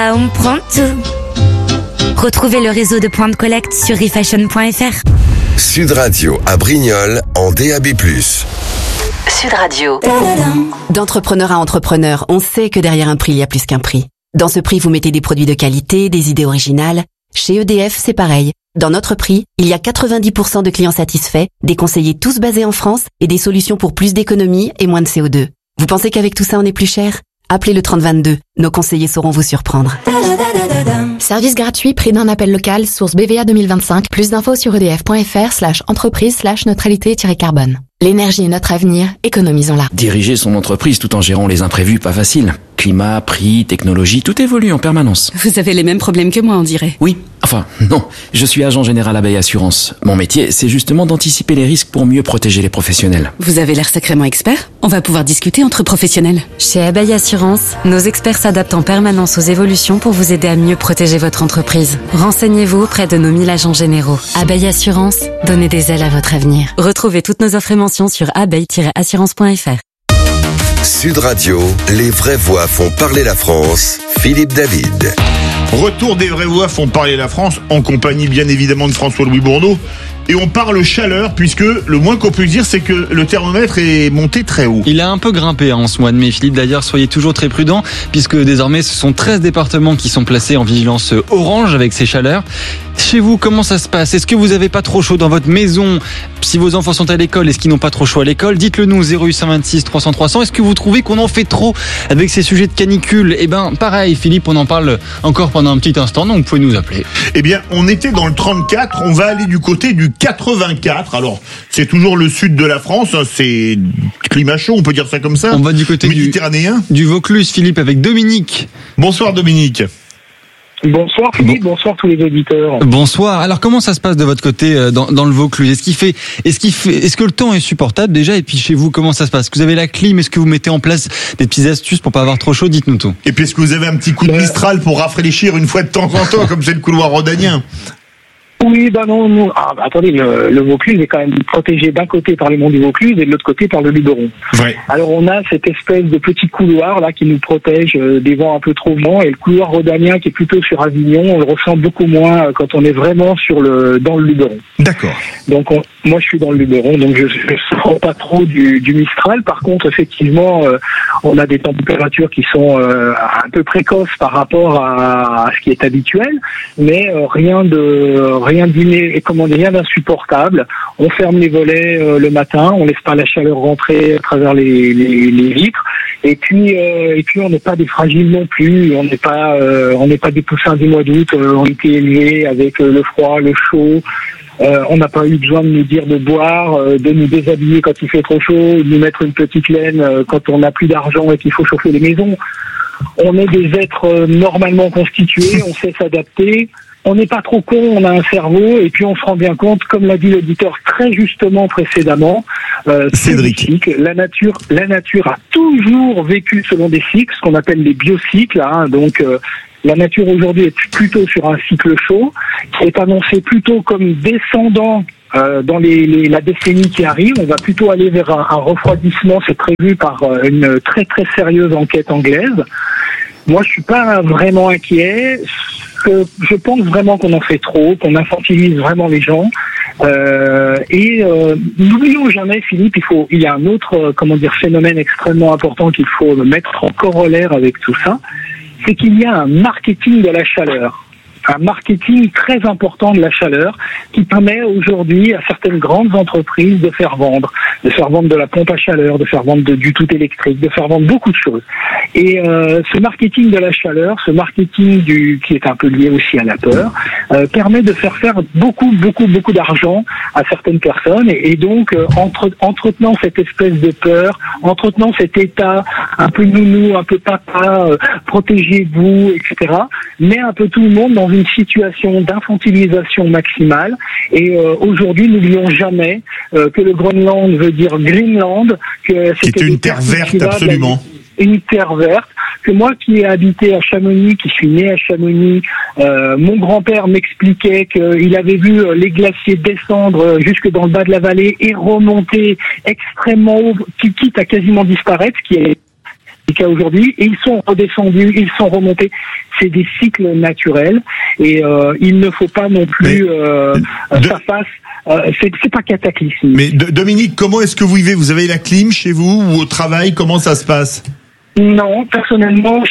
On prend tout. Retrouvez le réseau de points de collecte sur refashion.fr. Sud Radio à Brignoles en DAB+. Sud Radio. D'entrepreneur à entrepreneur, on sait que derrière un prix, il y a plus qu'un prix. Dans ce prix, vous mettez des produits de qualité, des idées originales. Chez EDF, c'est pareil. Dans notre prix, il y a 90% de clients satisfaits, des conseillers tous basés en France et des solutions pour plus d'économie et moins de CO2. Vous pensez qu'avec tout ça, on est plus cher ? Appelez le 3022. Nos conseillers sauront vous surprendre. Service gratuit, prix d'un appel local, source BVA 2025. Plus d'infos sur edf.fr/entreprise/neutralité-carbone. L'énergie est notre avenir, économisons-la. Diriger son entreprise tout en gérant les imprévus, pas facile. Climat, prix, technologie, tout évolue en permanence. Vous avez les mêmes problèmes que moi, on dirait. Oui, enfin, non. Je suis agent général Abeille Assurance. Mon métier, c'est justement d'anticiper les risques pour mieux protéger les professionnels. Vous avez l'air sacrément expert. On va pouvoir discuter entre professionnels. Chez Abeille Assurance, nos experts s'adaptent en permanence aux évolutions pour vous aider à mieux protéger votre entreprise. Renseignez-vous auprès de nos 1000 agents généraux. Abeille Assurance, donnez des ailes à votre avenir. Retrouvez toutes nos offres et mentions sur abeille-assurance.fr. Sud Radio, les vraies voix font parler la France. Philippe David. Retour des vraies voix font parler la France, en compagnie bien évidemment de François-Louis Bourneau. Et on parle chaleur, puisque le moins qu'on puisse dire, c'est que le thermomètre est monté très haut. Il a un peu grimpé en ce mois de mai, Philippe. D'ailleurs, soyez toujours très prudents, puisque désormais, ce sont 13 départements qui sont placés en vigilance orange avec ces chaleurs. Chez vous, comment ça se passe ? Est-ce que vous n'avez pas trop chaud dans votre maison ? Si vos enfants sont à l'école, est-ce qu'ils n'ont pas trop chaud à l'école ? Dites-le nous, 0826 300 300. Est-ce que vous trouvez qu'on en fait trop avec ces sujets de canicule ? Eh ben, pareil, Philippe, on en parle encore pendant un petit instant, donc vous pouvez nous appeler. Eh bien, on était dans le 34, on va aller du côté du 84. Alors, c'est toujours le sud de la France, hein, c'est climat chaud, on peut dire ça comme ça. On va du côté méditerranéen. Du Vaucluse, Philippe, avec Dominique. Bonsoir Dominique. Bonsoir Philippe, bonsoir tous les auditeurs. Bonsoir. Alors comment ça se passe de votre côté dans le Vaucluse ? Est-ce que le temps est supportable déjà ? Et puis chez vous, comment ça se passe ? Est-ce que vous avez la clim ? Est-ce que vous mettez en place des petites astuces pour pas avoir trop chaud ? Dites-nous tout. Et puis est-ce que vous avez un petit coup de Mistral pour rafraîchir une fois de temps en temps, comme c'est le couloir rhodanien ? Oui, non. Attendez, le Vaucluse est quand même protégé d'un côté par les monts du Vaucluse et de l'autre côté par le Luberon. Ouais. Alors on a cette espèce de petit couloir là qui nous protège des vents un peu trop vents, et le couloir rhodanien qui est plutôt sur Avignon, on le ressent beaucoup moins quand on est vraiment dans le Luberon. D'accord. Donc moi je suis dans le Luberon, donc je sens pas trop du Mistral. Par contre, effectivement, on a des températures qui sont un peu précoces par rapport à ce qui est habituel, mais rien d'insupportable. On ferme les volets le matin, on laisse pas la chaleur rentrer à travers les vitres, et puis on n'est pas des fragiles non plus, on n'est pas des poussins du mois d'août, on était élevés avec le froid, le chaud. On n'a pas eu besoin de nous dire de boire, de nous déshabiller quand il fait trop chaud, de nous mettre une petite laine quand on n'a plus d'argent et qu'il faut chauffer les maisons. On est des êtres normalement constitués, on sait s'adapter. On n'est pas trop con, on a un cerveau, et puis on se rend bien compte, comme l'a dit l'auditeur très justement précédemment, Cédric, la nature a toujours vécu selon des cycles, ce qu'on appelle les biocycles, hein, donc la nature aujourd'hui est plutôt sur un cycle chaud, qui est annoncé plutôt comme descendant dans la décennie qui arrive. On va plutôt aller vers un refroidissement, c'est prévu par une très très sérieuse enquête anglaise. Moi, je suis pas vraiment inquiet. Je pense vraiment qu'on en fait trop, qu'on infantilise vraiment les gens. N'oublions jamais, Philippe, il y a un autre, phénomène extrêmement important qu'il faut mettre en corollaire avec tout ça, c'est qu'il y a un marketing de la chaleur. Un marketing très important de la chaleur qui permet aujourd'hui à certaines grandes entreprises de faire vendre de la pompe à chaleur, de faire vendre du tout électrique, de faire vendre beaucoup de choses. Et ce marketing de la chaleur, ce marketing qui est un peu lié aussi à la peur, permet de faire beaucoup d'argent à certaines personnes, et donc entretenant cette espèce de peur, entretenant cet état un peu nounou, un peu papa, protégez-vous, etc., met un peu tout le monde dans une situation d'infantilisation maximale. Et aujourd'hui, n'oublions jamais que le Groenland veut dire Greenland, que c'était une terre verte, absolument. Une terre verte, que moi qui ai habité à Chamonix, qui suis né à Chamonix, mon grand-père m'expliquait qu'il avait vu les glaciers descendre jusque dans le bas de la vallée et remonter extrêmement haut, quitte à quasiment disparaître, ce jusqu'à aujourd'hui, et ils sont redescendus, ils sont remontés. C'est des cycles naturels, et il ne faut pas non plus ça fasse. C'est pas cataclysme. Mais Dominique, comment est-ce que vous vivez? Vous avez la clim chez vous ou au travail? Comment ça se passe? Non, personnellement,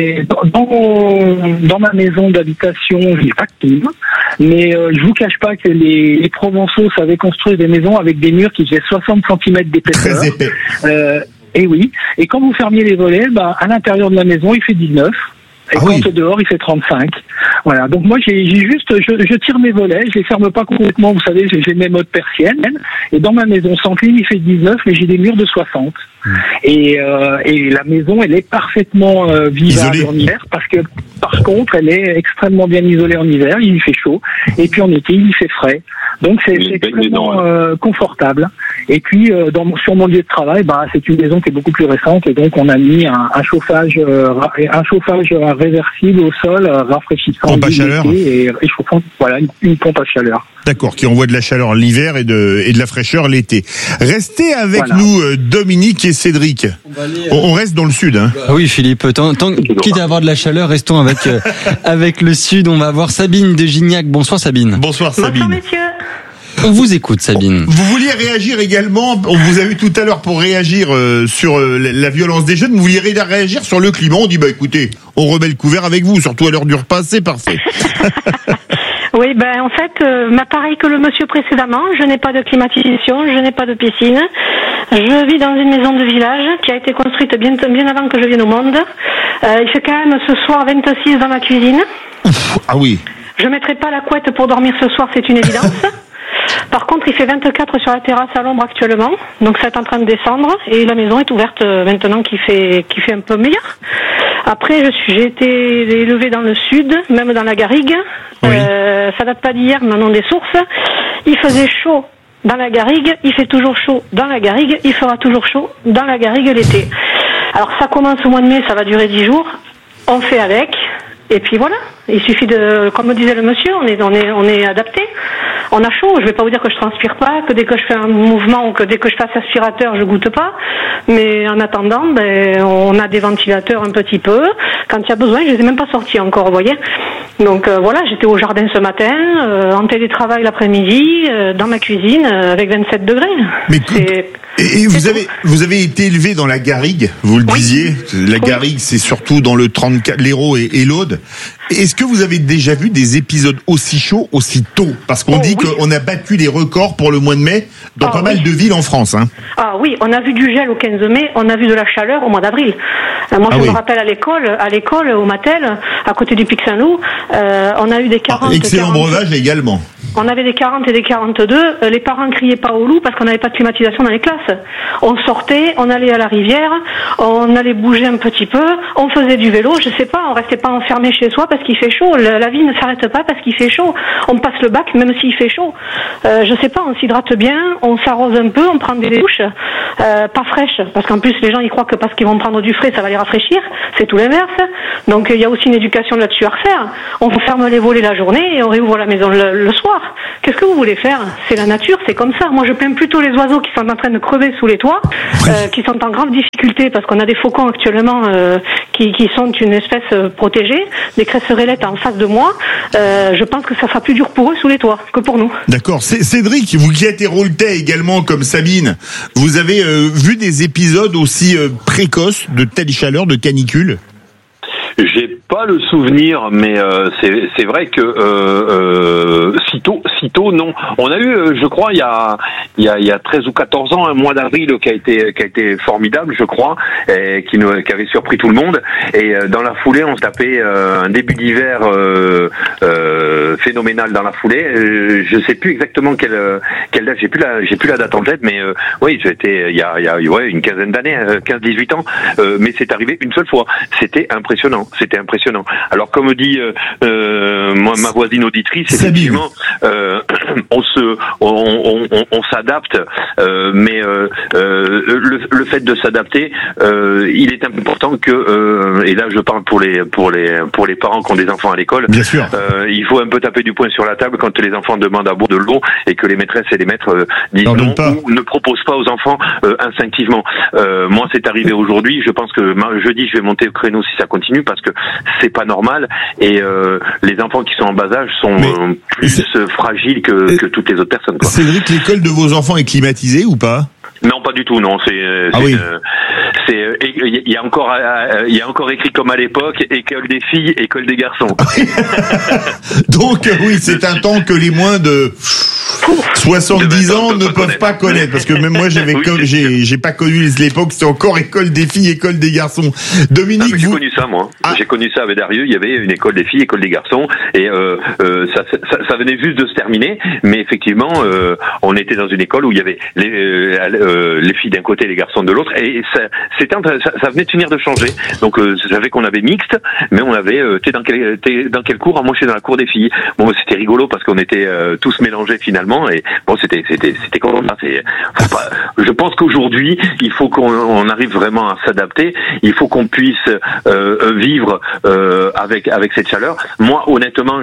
dans ma maison d'habitation, je n'ai pas de clim, mais je vous cache pas que les Provençaux savaient construire des maisons avec des murs qui faisaient 60 cm d'épaisseur. Très épais. Et oui. Et quand vous fermiez les volets, à l'intérieur de la maison, il fait 19. Et quand dehors, il fait 35. Voilà. Donc moi, je tire mes volets, je les ferme pas complètement. Vous savez, j'ai mes modes persiennes. Et dans ma maison sans clim, il fait 19, mais j'ai des murs de 60. Et la maison, elle est parfaitement vivable en hiver, parce que par contre, elle est extrêmement bien isolée en hiver. Il fait chaud, et puis en été, il fait frais. Donc c'est extrêmement confortable. Et puis sur mon lieu de travail, c'est une maison qui est beaucoup plus récente, et donc on a mis un chauffage réversible au sol, rafraîchissant, pompe à chaleur et chauffant. Voilà, une pompe à chaleur. D'accord, qui envoie de la chaleur l'hiver et de la fraîcheur l'été. Restez avec nous, Dominique et Cédric. On reste dans le sud. Hein. Ah oui, Philippe. Quitte à avoir de la chaleur, restons avec le sud. On va avoir Sabine de Gignac. Bonsoir Sabine. Bonsoir Sabine. Bonsoir messieurs. On vous écoute Sabine. Vous vouliez réagir également, on vous a eu tout à l'heure pour réagir sur la violence des jeunes, vous vouliez réagir sur le climat. On dit écoutez, on remet le couvert avec vous, surtout à l'heure du repas, c'est parfait. Oui, en fait, pareil que le monsieur précédemment, je n'ai pas de climatisation, je n'ai pas de piscine. Je vis dans une maison de village qui a été construite bien avant que je vienne au monde. Il fait quand même ce soir 26 dans ma cuisine. Ah oui. Je mettrai pas la couette pour dormir ce soir, c'est une évidence. Par contre, il fait 24 sur la terrasse à l'ombre actuellement, donc c'est en train de descendre, et la maison est ouverte maintenant qui fait un peu meilleur. Après, j'ai été élevée dans le sud, même dans la garrigue. Oui. Ça date pas d'hier, maintenant des sources. Il faisait chaud dans la garrigue, il fait toujours chaud dans la garrigue, il fera toujours chaud dans la garrigue l'été. Alors ça commence au mois de mai, ça va durer 10 jours. On fait avec. Et puis voilà, il suffit de, comme disait le monsieur, on est adapté. On a chaud, je vais pas vous dire que je transpire pas, que dès que je fais un mouvement ou que dès que je passe aspirateur, je goûte pas. Mais en attendant, on a des ventilateurs un petit peu. Quand il y a besoin, je les ai même pas sortis encore, vous voyez. Donc voilà, j'étais au jardin ce matin, en télétravail l'après-midi, dans ma cuisine, avec 27 degrés. Mais et vous avez été élevé dans la garrigue, vous le disiez. La garrigue, c'est surtout dans le 34, l'Hérault et l'Aude. Est-ce que vous avez déjà vu des épisodes aussi chauds, aussi tôt? Parce qu'on dit qu'on a battu les records pour le mois de mai dans pas mal de villes en France. Hein. Ah oui, on a vu du gel au 15 mai, on a vu de la chaleur au mois d'avril. Moi, je me rappelle à l'école, au Mattel, à côté du Pic Saint-Loup, on a eu des 40... excellent breuvage également. On avait des 40 et des 42. Les parents criaient pas au loup parce qu'on n'avait pas de climatisation dans les classes. On sortait, on allait à la rivière, on allait bouger un petit peu, on faisait du vélo, je sais pas, on restait pas enfermé chez soi parce qu'il fait chaud. La vie ne s'arrête pas parce qu'il fait chaud. On passe le bac même s'il fait chaud. Je sais pas, on s'hydrate bien, on s'arrose un peu, on prend des douches, pas fraîches, parce qu'en plus les gens ils croient que parce qu'ils vont prendre du frais ça va les rafraîchir. C'est tout l'inverse. Donc il y a aussi une éducation là-dessus à refaire. On ferme les volets la journée et on réouvre la maison le soir. Qu'est-ce que vous voulez faire? C'est la nature, c'est comme ça. Moi, je plains plutôt les oiseaux qui sont en train de crever sous les toits, qui sont en grave difficulté parce qu'on a des faucons actuellement qui sont une espèce protégée, des cresserellettes en face de moi. Je pense que ça sera plus dur pour eux sous les toits que pour nous. D'accord. Cédric, vous qui êtes héroltais également comme Sabine, vous avez vu des épisodes aussi précoces de telle chaleur, de canicule? J'ai pas le souvenir, mais c'est vrai que sitôt non. On a eu, je crois, il y a 13 ou 14 ans, un mois d'avril qui a été formidable, je crois, et qui avait surpris tout le monde. Et dans la foulée, on se tapait un début d'hiver phénoménal dans la foulée. Je sais plus exactement quelle date. J'ai plus la date en tête, mais oui, j'étais il y a une quinzaine d'années, 15-18 ans. Mais c'est arrivé une seule fois. C'était impressionnant. impressionnant. Alors comme dit ma voisine auditrice, effectivement, on s'adapte, mais le fait de s'adapter, il est important que, et là je parle pour les parents qui ont des enfants à l'école, bien sûr, il faut un peu taper du poing sur la table quand les enfants demandent à boire de l'eau et que les maîtresses et les maîtres disent non ou ne proposent pas aux enfants instinctivement. Moi c'est arrivé aujourd'hui, je pense que jeudi je vais monter au créneau si ça continue parce que c'est pas normal et les enfants qui sont en bas âge sont plus fragiles que toutes les autres personnes, quoi. Cédric, l'école de vos enfants est climatisée ou pas? Non, pas du tout, non. Il y a encore écrit comme à l'époque, école des filles, école des garçons. Donc oui, c'est un temps que les moins de 70 ans ne peuvent pas connaître, parce que même moi j'ai pas connu l'époque, c'était encore école des filles, école des garçons. Dominique, j'ai connu ça moi. J'ai connu ça avec Darieux, il y avait une école des filles, école des garçons, et ça venait juste de se terminer, mais effectivement on était dans une école où il y avait les filles d'un côté, les garçons de l'autre, et ça venait de finir de changer. Donc ça fait qu'on avait mixte, mais on avait t'es dans quel cours? Moi je suis dans la cour des filles. Bon, c'était rigolo parce qu'on était tous mélangés finalement, et bon c'était comme ça. Je pense qu'aujourd'hui il faut qu'on arrive vraiment à s'adapter. Il faut qu'on puisse vivre avec cette chaleur. Moi honnêtement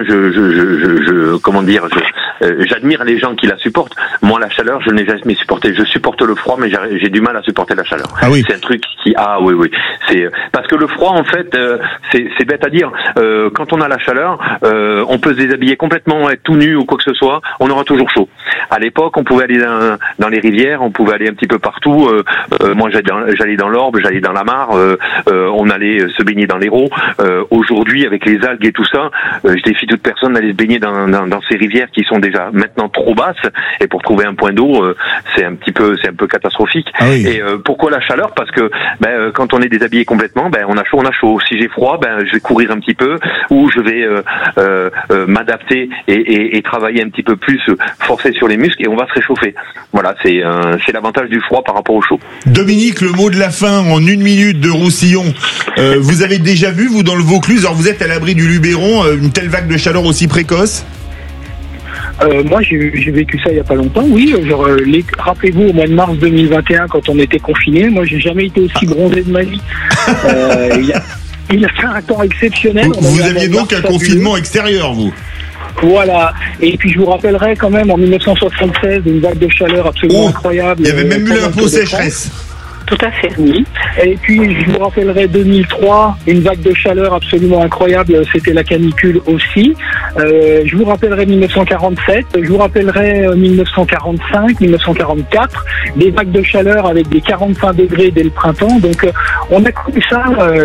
j'admire les gens qui la supportent. Moi la chaleur je ne l'ai jamais supportée. Je supporte le froid, mais j'ai du mal à supporter la chaleur. Ah oui. C'est un truc qui oui. C'est parce que le froid en fait c'est bête à dire. Quand on a la chaleur, on peut se déshabiller complètement, être tout nu ou quoi que ce soit, on aura toujours chaud. À l'époque, on pouvait aller dans les rivières, on pouvait aller un petit peu partout. Moi, j'allais dans l'Orbe, j'allais dans la Mare, on allait se baigner dans l'Hérault. Aujourd'hui, avec les algues et tout ça, je défie toute personne d'aller se baigner dans ces rivières qui sont déjà maintenant trop basses. Et pour trouver un point d'eau, c'est un peu catastrophique. Ah oui. Et pourquoi la chaleur? Parce que quand on est déshabillé complètement, on a chaud. Si j'ai froid, je vais courir un petit peu, ou je vais m'adapter et travailler un petit peu plus, forcer sur les muscles, et on va se réchauffer. Voilà, c'est l'avantage du froid par rapport au chaud. Dominique, le mot de la fin en 1 minute de Roussillon. Vous avez déjà vu, vous, dans le Vaucluse, alors vous êtes à l'abri du Luberon, une telle vague de chaleur aussi précoce? Moi, j'ai vécu ça il y a pas longtemps, oui. Rappelez-vous, au mois de mars 2021, quand on était confinés, moi, j'ai jamais été aussi bronzé de ma vie. Il a fait un temps exceptionnel. Vous aviez donc un confinement extérieur, vous? Voilà. Et puis je vous rappellerai quand même en 1976 une vague de chaleur absolument incroyable. Il y avait même eu l'impôt sécheresse. Tout à fait. Oui. Et puis je vous rappellerai 2003, une vague de chaleur absolument incroyable, c'était la canicule aussi. Je vous rappellerai 1947, je vous rappellerai 1945, 1944, des vagues de chaleur avec des 45 degrés dès le printemps. Donc on a connu ça.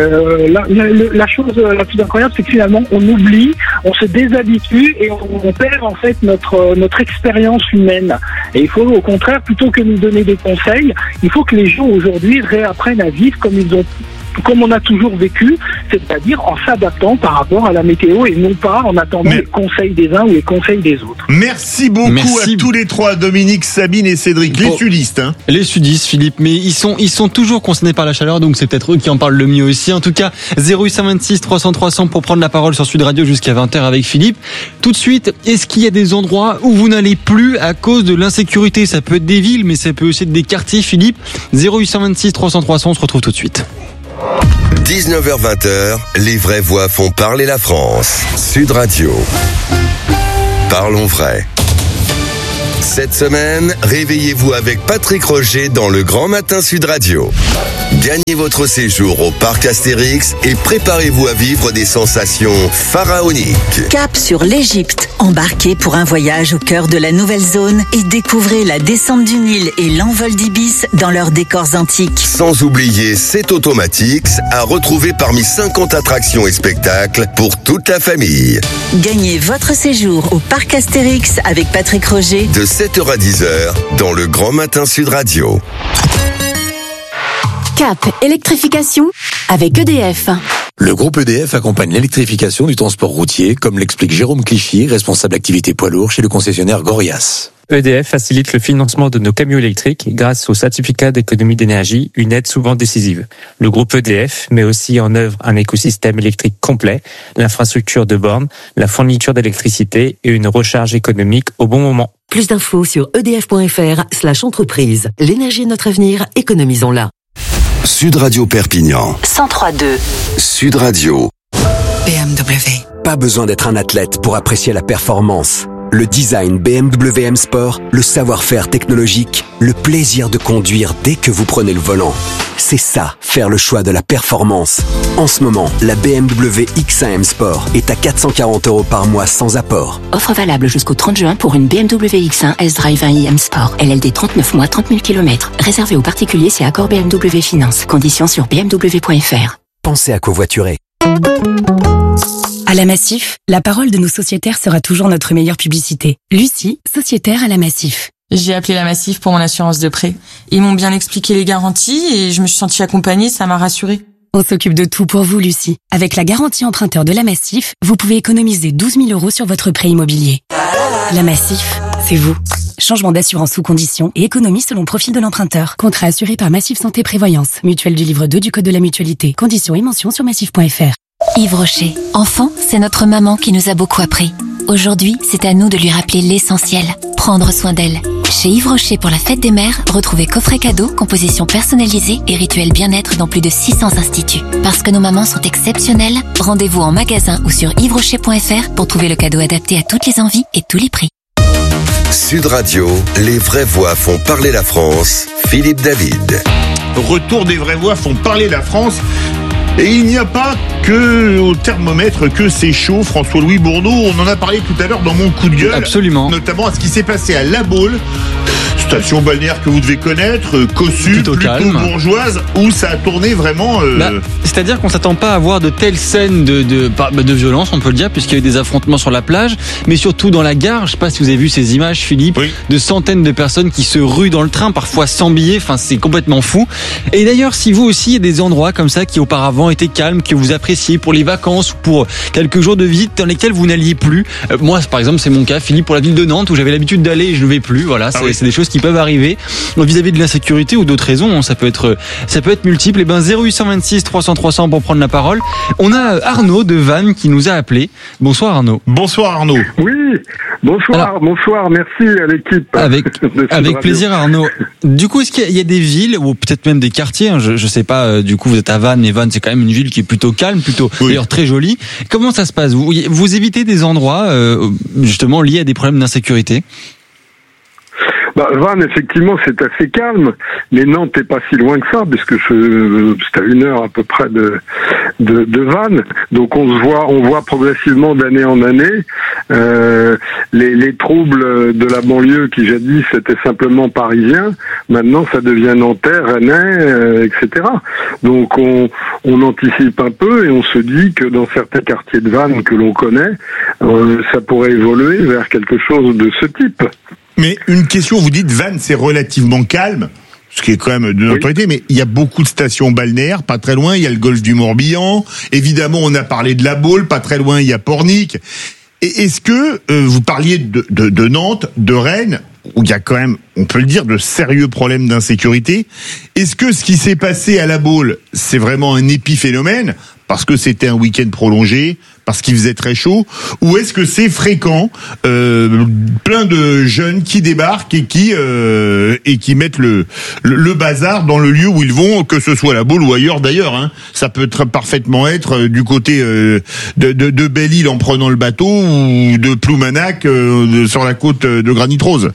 La chose la plus incroyable, c'est que finalement on oublie, on se déshabitue et on perd en fait notre expérience humaine. Et il faut au contraire, plutôt que nous donner des conseils, il faut que les gens aujourd'hui réapprennent à vivre comme on a toujours vécu, c'est-à-dire en s'adaptant par rapport à la météo et non pas en attendant les conseils des uns ou les conseils des autres. Merci beaucoup à tous les trois, Dominique, Sabine et Cédric, les sudistes. Les sudistes, Philippe, mais ils sont toujours concernés par la chaleur, donc c'est peut-être eux qui en parlent le mieux aussi. En tout cas, 0826 300 300 pour prendre la parole sur Sud Radio jusqu'à 20h avec Philippe. Tout de suite, est-ce qu'il y a des endroits où vous n'allez plus à cause de l'insécurité? Ça peut être des villes, mais ça peut aussi être des quartiers, Philippe. 0826 300 300, on se retrouve tout de suite. 19h-20h, les vraies voix font parler la France. Sud Radio. Parlons vrai. Cette semaine, réveillez-vous avec Patrick Roger dans le Grand Matin Sud Radio. Gagnez votre séjour au parc Astérix et préparez-vous à vivre des sensations pharaoniques. Cap sur l'Égypte. Embarquez pour un voyage au cœur de la nouvelle zone et découvrez la descente du Nil et l'envol d'Ibis dans leurs décors antiques. Sans oublier C'est Automatics à retrouver parmi 50 attractions et spectacles pour toute la famille. Gagnez votre séjour au parc Astérix avec Patrick Roger de 7h à 10h dans le Grand Matin Sud Radio. Cap électrification avec EDF. Le groupe EDF accompagne l'électrification du transport routier, comme l'explique Jérôme Clichy, responsable activité poids lourd chez le concessionnaire Gorias. EDF facilite le financement de nos camions électriques grâce au certificat d'économie d'énergie, une aide souvent décisive. Le groupe EDF met aussi en œuvre un écosystème électrique complet, l'infrastructure de bornes, la fourniture d'électricité et une recharge économique au bon moment. Plus d'infos sur edf.fr/entreprise. L'énergie est notre avenir, économisons-la. Sud Radio Perpignan. 103.2. Sud Radio. BMW. Pas besoin d'être un athlète pour apprécier la performance. Le design BMW M Sport, le savoir-faire technologique, le plaisir de conduire dès que vous prenez le volant. C'est ça, faire le choix de la performance. En ce moment, la BMW X1 M Sport est à 440 € par mois sans apport. Offre valable jusqu'au 30 juin pour une BMW X1 S-Drive 1i M Sport. LLD 39 mois, 30 000 km. Réservé aux particuliers, c'est accord BMW Finance. Conditions sur bmw.fr. Pensez à covoiturer. À la Massif, la parole de nos sociétaires sera toujours notre meilleure publicité. Lucie, sociétaire à la Massif. J'ai appelé la Massif pour mon assurance de prêt. Ils m'ont bien expliqué les garanties et je me suis sentie accompagnée, ça m'a rassurée. On s'occupe de tout pour vous, Lucie. Avec la garantie emprunteur de la Massif, vous pouvez économiser 12 000 € sur votre prêt immobilier. La Massif, c'est vous. Changement d'assurance sous conditions et économie selon profil de l'emprunteur. Contrat assuré par Massif Santé Prévoyance. Mutuelle du livre 2 du Code de la Mutualité. Conditions et mentions sur massif.fr. Yves Rocher. Enfant, c'est notre maman qui nous a beaucoup appris. Aujourd'hui, c'est à nous de lui rappeler l'essentiel. Prendre soin d'elle. Chez Yves Rocher pour la fête des mères, retrouvez coffret cadeau, composition personnalisée et rituel bien-être dans plus de 600 instituts. Parce que nos mamans sont exceptionnelles, rendez-vous en magasin ou sur yvesrocher.fr pour trouver le cadeau adapté à toutes les envies et tous les prix. Sud Radio, les vraies voix font parler la France. Philippe David. Retour des vraies voix font parler la France. Et il n'y a pas que au thermomètre que c'est chaud. François-Louis Bourdeau, on en a parlé tout à l'heure dans mon coup de gueule. Absolument. Notamment à ce qui s'est passé à La Baule, station balnéaire que vous devez connaître, cossue, plutôt bourgeoise, où ça a tourné vraiment... C'est-à-dire qu'on s'attend pas à voir de telles scènes de violence, on peut le dire, puisqu'il y a eu des affrontements sur la plage, mais surtout dans la gare. Je sais pas si vous avez vu ces images, Philippe, de centaines de personnes qui se ruent dans le train, parfois sans billets. Enfin, c'est complètement fou. Et d'ailleurs, si vous aussi, il y a des endroits comme ça qui auparavant étaient calmes, que vous appréciez pour les vacances ou pour quelques jours de visite dans lesquels vous n'alliez plus. Moi, par exemple, c'est mon cas, Philippe, pour la ville de Nantes, où j'avais l'habitude d'aller et je ne vais plus. Voilà, c'est des choses qui peuvent arriver vis-à-vis de l'insécurité ou d'autres raisons. Ça peut être multiple. Et 0826 300 300 pour prendre la parole. On a Arnaud de Vannes qui nous a appelé. Bonsoir Arnaud. Bonsoir Arnaud. Oui, bonsoir, bonsoir, merci à l'équipe. Avec plaisir Arnaud. Du coup, est-ce qu'il y a des villes ou peut-être même des quartiers, je sais pas, du coup vous êtes à Vannes, et Vannes c'est quand même une ville qui est plutôt calme, d'ailleurs très jolie. Comment ça se passe? Vous évitez des endroits justement liés à des problèmes d'insécurité? Vannes, effectivement, c'est assez calme, mais Nantes n'est pas si loin que ça, puisque c'est à 1 heure à peu près de Vannes. Donc on voit progressivement d'année en année les troubles de la banlieue qui jadis étaient simplement parisiens. Maintenant, ça devient nantais, rennais, etc. Donc on anticipe un peu et on se dit que dans certains quartiers de Vannes que l'on connaît, ça pourrait évoluer vers quelque chose de ce type. Mais une question, vous dites Vannes, c'est relativement calme, ce qui est quand même de notoriété, mais il y a beaucoup de stations balnéaires, pas très loin, il y a le golfe du Morbihan, évidemment on a parlé de La Baule, pas très loin il y a Pornic. Et est-ce que vous parliez de Nantes, de Rennes, où il y a quand même, on peut le dire, de sérieux problèmes d'insécurité. Est-ce que ce qui s'est passé à La Baule, c'est vraiment un épiphénomène parce que c'était un week-end prolongé, parce qu'il faisait très chaud, ou est-ce que c'est fréquent, plein de jeunes qui débarquent et qui mettent le bazar dans le lieu où ils vont, que ce soit à La Baule ou ailleurs d'ailleurs, hein. Ça peut parfaitement être du côté de Belle-Île en prenant le bateau ou de Ploumanac sur la côte de Granit-Rose.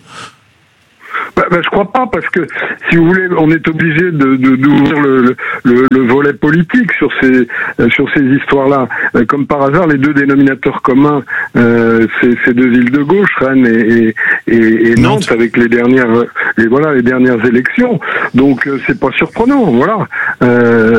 Je crois pas, parce que si vous voulez, on est obligé d'ouvrir le volet politique sur ces histoires-là. Comme par hasard, les deux dénominateurs communs, c'est ces deux villes de gauche, Rennes et Nantes, avec les dernières élections. Donc c'est pas surprenant, voilà.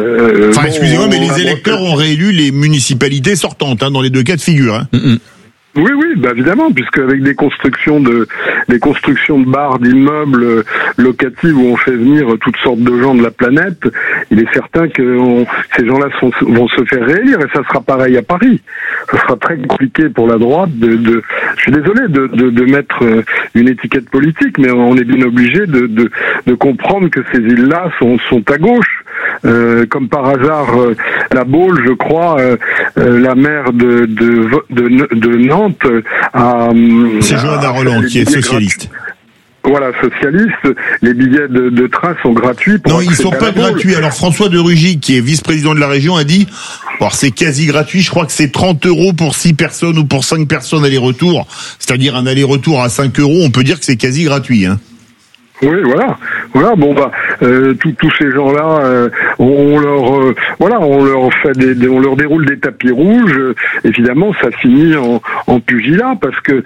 Excusez-moi, mais les électeurs ont réélu les municipalités sortantes, hein, dans les deux cas de figure. Hein. Oui, bah évidemment, puisque avec des constructions de bars, d'immeubles locatifs où on fait venir toutes sortes de gens de la planète, il est certain que ces gens-là vont se faire réélire, et ça sera pareil à Paris. Ça sera très compliqué pour la droite je suis désolé de mettre une étiquette politique, mais on est bien obligé de comprendre que ces îles-là sont à gauche. Comme par hasard, la Baule, je crois, la maire de Nantes c'est Johanna Roland qui est socialiste. Voilà, socialiste. Les billets de train sont gratuits. Non, ils sont pas gratuits. Alors François de Rugy, qui est vice-président de la région, a dit, c'est quasi gratuit. Je crois que c'est 30 € pour 6 personnes ou pour 5 personnes aller-retour. C'est-à-dire un aller-retour à 5 €. On peut dire que c'est quasi gratuit, hein. Oui, voilà. Bon tous ces gens-là, on leur fait on leur déroule des tapis rouges. Évidemment, ça finit en pugilat parce que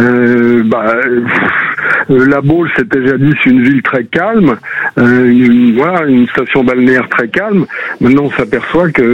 La Baule, c'était jadis une ville très calme, une station balnéaire très calme. Maintenant, on s'aperçoit que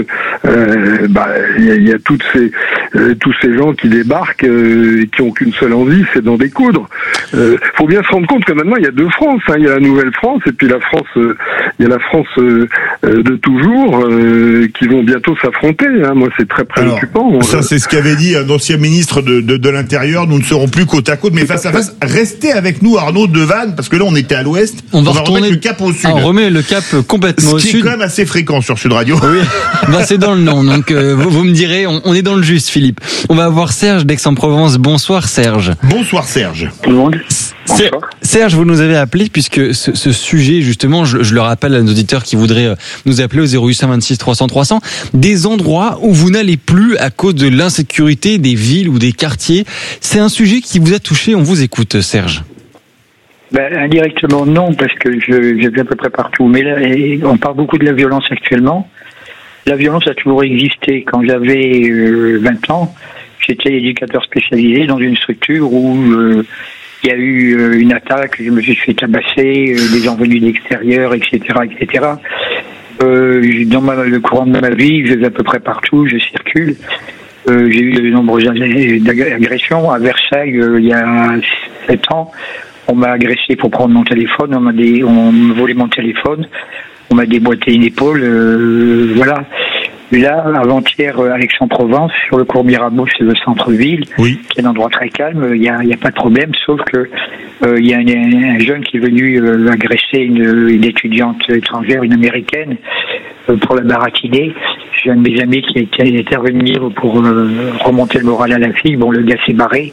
y a tous ces gens qui débarquent qui ont qu'une seule envie, c'est d'en découdre. Faut bien se rendre compte que maintenant il y a deux France, il y a la nouvelle France et puis la France, il y a la France de toujours qui vont bientôt s'affronter. Moi, c'est très préoccupant. Alors, ça, c'est ce qu'avait dit un ancien ministre de l'Intérieur. Nous ne serons plus côte à côte, mais face à face. Restez avec nous, Arnaud de Vannes, parce que là, on était à l'ouest. On va remettre le cap au sud. On remet le cap complètement au sud. Ce qui est quand même assez fréquent sur Sud Radio. Oui, c'est dans le nom. Donc, vous me direz, on est dans le juste, Philippe. On va avoir Serge d'Aix-en-Provence. Bonsoir, Serge. Bonsoir, Serge. Tout le monde. Serge, vous nous avez appelé puisque ce sujet, justement, je le rappelle à nos auditeurs qui voudraient nous appeler au 0800 26 300 300, des endroits où vous n'allez plus à cause de l'insécurité des villes ou des quartiers. C'est un sujet qui vous a touché. On vous écoute, Serge. Indirectement, non, parce que je vais à peu près partout. Mais là, on parle beaucoup de la violence actuellement. La violence a toujours existé. Quand j'avais 20 ans, j'étais éducateur spécialisé dans une structure où il y a eu une attaque, je me suis fait tabasser, des gens venus d'extérieur, etc., etc. Dans le courant de ma vie, je vais à peu près partout, je circule. J'ai eu de nombreuses agressions. À Versailles, il y a 7 ans, on m'a agressé pour prendre mon téléphone, on m'a volé mon téléphone, on m'a déboîté une épaule, voilà. Mais là, avant-hier, à Aix-en-Provence, sur le cours Mirabeau, c'est le centre-ville, qui est un endroit très calme, il y a pas de problème, sauf que il y a un jeune qui est venu agresser une étudiante étrangère, une américaine, pour la baratiner. J'ai un de mes amis qui a été intervenir pour remonter le moral à la fille. Bon, le gars s'est barré.